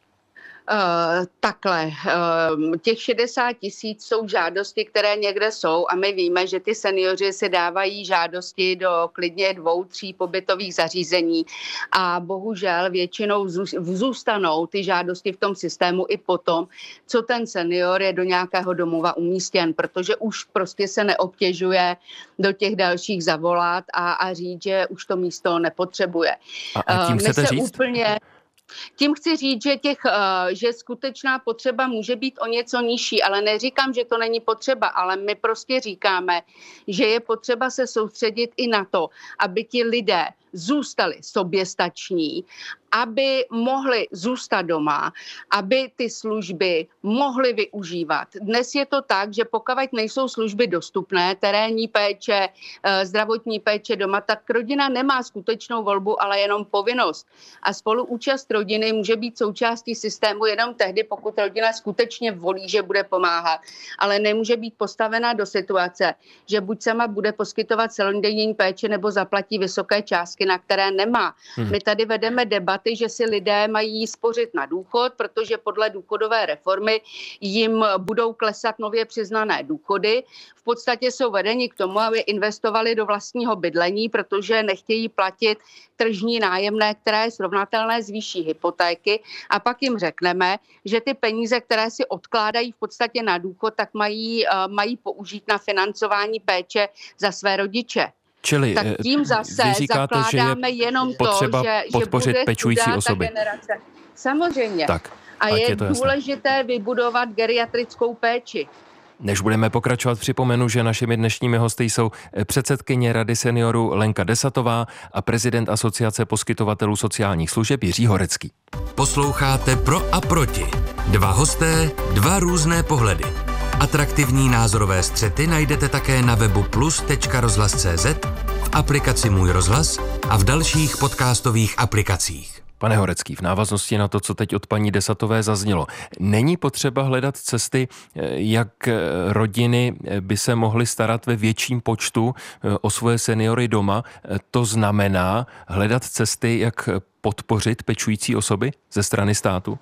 Uh, takhle, uh, těch šedesát tisíc jsou žádosti, které někde jsou a my víme, že ty seniori si dávají žádosti do klidně dvou, tří pobytových zařízení a bohužel většinou zůstanou ty žádosti v tom systému i potom, co ten senior je do nějakého domova umístěn, protože už prostě se neobtěžuje do těch dalších zavolat a, a říct, že už to místo nepotřebuje. A, a tím uh, chcete my se říct? Úplně Tím chci říct, že, těch, že skutečná potřeba může být o něco nižší, ale neříkám, že to není potřeba, ale my prostě říkáme, že je potřeba se soustředit i na to, aby ti lidé zůstali soběstační, aby mohli zůstat doma, aby ty služby mohli využívat. Dnes je to tak, že pokud nejsou služby dostupné, terénní péče, zdravotní péče doma, tak rodina nemá skutečnou volbu, ale jenom povinnost. A spoluúčast rodiny může být součástí systému jenom tehdy, pokud rodina skutečně volí, že bude pomáhat, ale nemůže být postavena do situace, že buď sama bude poskytovat celodenní péče nebo zaplatí vysoké částky, na které nemá. Hmm. My tady vedeme debaty, že si lidé mají spořit na důchod, protože podle důchodové reformy jim budou klesat nově přiznané důchody. V podstatě jsou vedeni k tomu, aby investovali do vlastního bydlení, protože nechtějí platit tržní nájemné, které je srovnatelné s výší hypotéky. A pak jim řekneme, že ty peníze, které si odkládají v podstatě na důchod, tak mají, mají použít na financování péče za své rodiče. Čili tak tím zase říkáte, zakládáme jenom to, že, podpořit že bude pečující osoby. Generace. Samozřejmě. Tak, a je, je důležité jasné. Vybudovat geriatrickou péči. Než budeme pokračovat, připomenu, že našimi dnešními hosty jsou předsedkyně Rady seniorů Lenka Desatová a prezident Asociace poskytovatelů sociálních služeb Jiří Horecký. Posloucháte Pro a proti. Dva hosté, dva různé pohledy. Atraktivní názorové střety najdete také na webu plus tečka rozhlas tečka cé zet, v aplikaci Můj rozhlas a v dalších podcastových aplikacích. Pane Horecký, v návaznosti na to, co teď od paní Desatové zaznělo, není potřeba hledat cesty, jak rodiny by se mohly starat ve větším počtu o svoje seniory doma? To znamená hledat cesty, jak podpořit pečující osoby ze strany státu?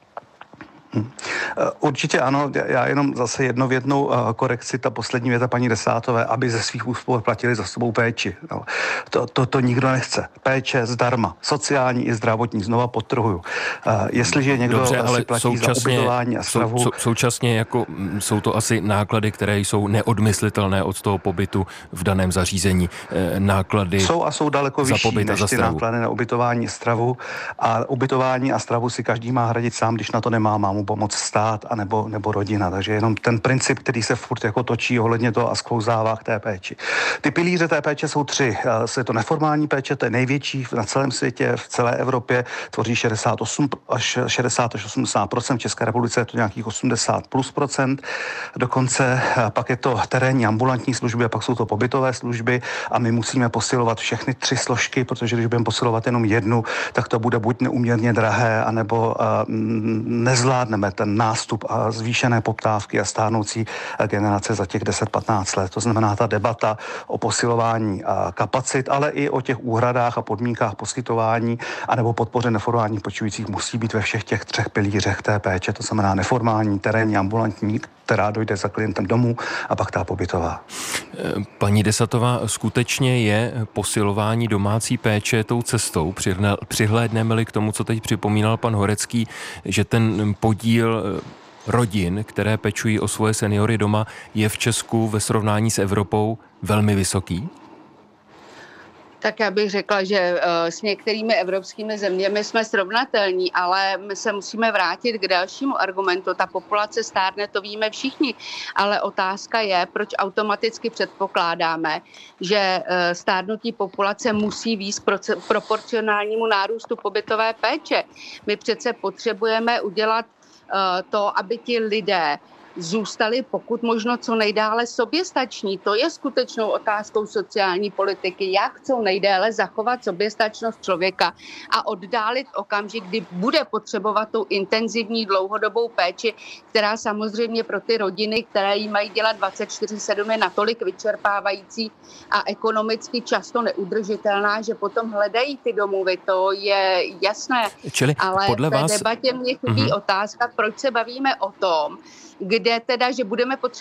Určitě ano, já jenom zase jednovětnou korekci, ta poslední věta paní Desátové, aby ze svých úspor platili za sebou péči. No, to, to, to nikdo nechce. Péče zdarma, sociální i zdravotní, znova podtrhuju. Jestliže někdo Dobře, si platí za ubytování a stravu... Sou, sou, současně jako jsou to asi náklady, které jsou neodmyslitelné od toho pobytu v daném zařízení. Náklady jsou a jsou daleko za vyšší pobyt než a za ty stravu. náklady na ubytování a stravu. A ubytování a stravu si každý má hradit sám, když na to nemá, má mu pomoct stát a nebo, nebo rodina. Takže jenom ten princip, který se furt jako točí ohledně toho a sklouzává k té péči. Ty pilíře té péče jsou tři. Je to neformální péče, to je největší na celém světě, v celé Evropě, tvoří šedesát osm až šedesát až osmdesát procent, v České republice je to nějakých osmdesát plus procent. Dokonce pak je to terénní ambulantní služby a pak jsou to pobytové služby a my musíme posilovat všechny tři složky, protože když budeme posilovat jenom jednu, tak to bude buď neuměrně drahé, anebo uh, nezvládne zvládneme ten nástup a zvýšené poptávky a stárnoucí generace za těch deset patnáct let. To znamená ta debata o posilování kapacit, ale i o těch úhradách a podmínkách poskytování anebo podpoře neformálních pečujících musí být ve všech těch třech pilířech té péče, to znamená neformální, terénní, ambulantní, která dojde za klientem domů a pak ta pobytová. Paní Desatová, skutečně je posilování domácí péče tou cestou? Přihlédneme-li k tomu, co teď připomínal pan Horecký, že ten podíl rodin, které pečují o svoje seniory doma, je v Česku ve srovnání s Evropou velmi vysoký? Tak já bych řekla, že s některými evropskými zeměmi jsme srovnatelní, ale my se musíme vrátit k dalšímu argumentu. Ta populace stárne, to víme všichni, ale otázka je, proč automaticky předpokládáme, že stárnutí populace musí vést proporcionálnímu nárůstu pobytové péče. My přece potřebujeme udělat to, aby ti lidé zůstali pokud možno co nejdále soběstační. To je skutečnou otázkou sociální politiky, jak co nejdéle zachovat soběstačnost člověka a oddálit okamžik, kdy bude potřebovat tu intenzivní dlouhodobou péči, která samozřejmě pro ty rodiny, které jí mají dělat dvacet čtyři sedm, je natolik vyčerpávající a ekonomicky často neudržitelná, že potom hledají ty domovy. To je jasné. Čili ale podle v té vás... debatě mě chybí mm-hmm. otázka, proč se bavíme o tom, kde teda, že budeme potřebovat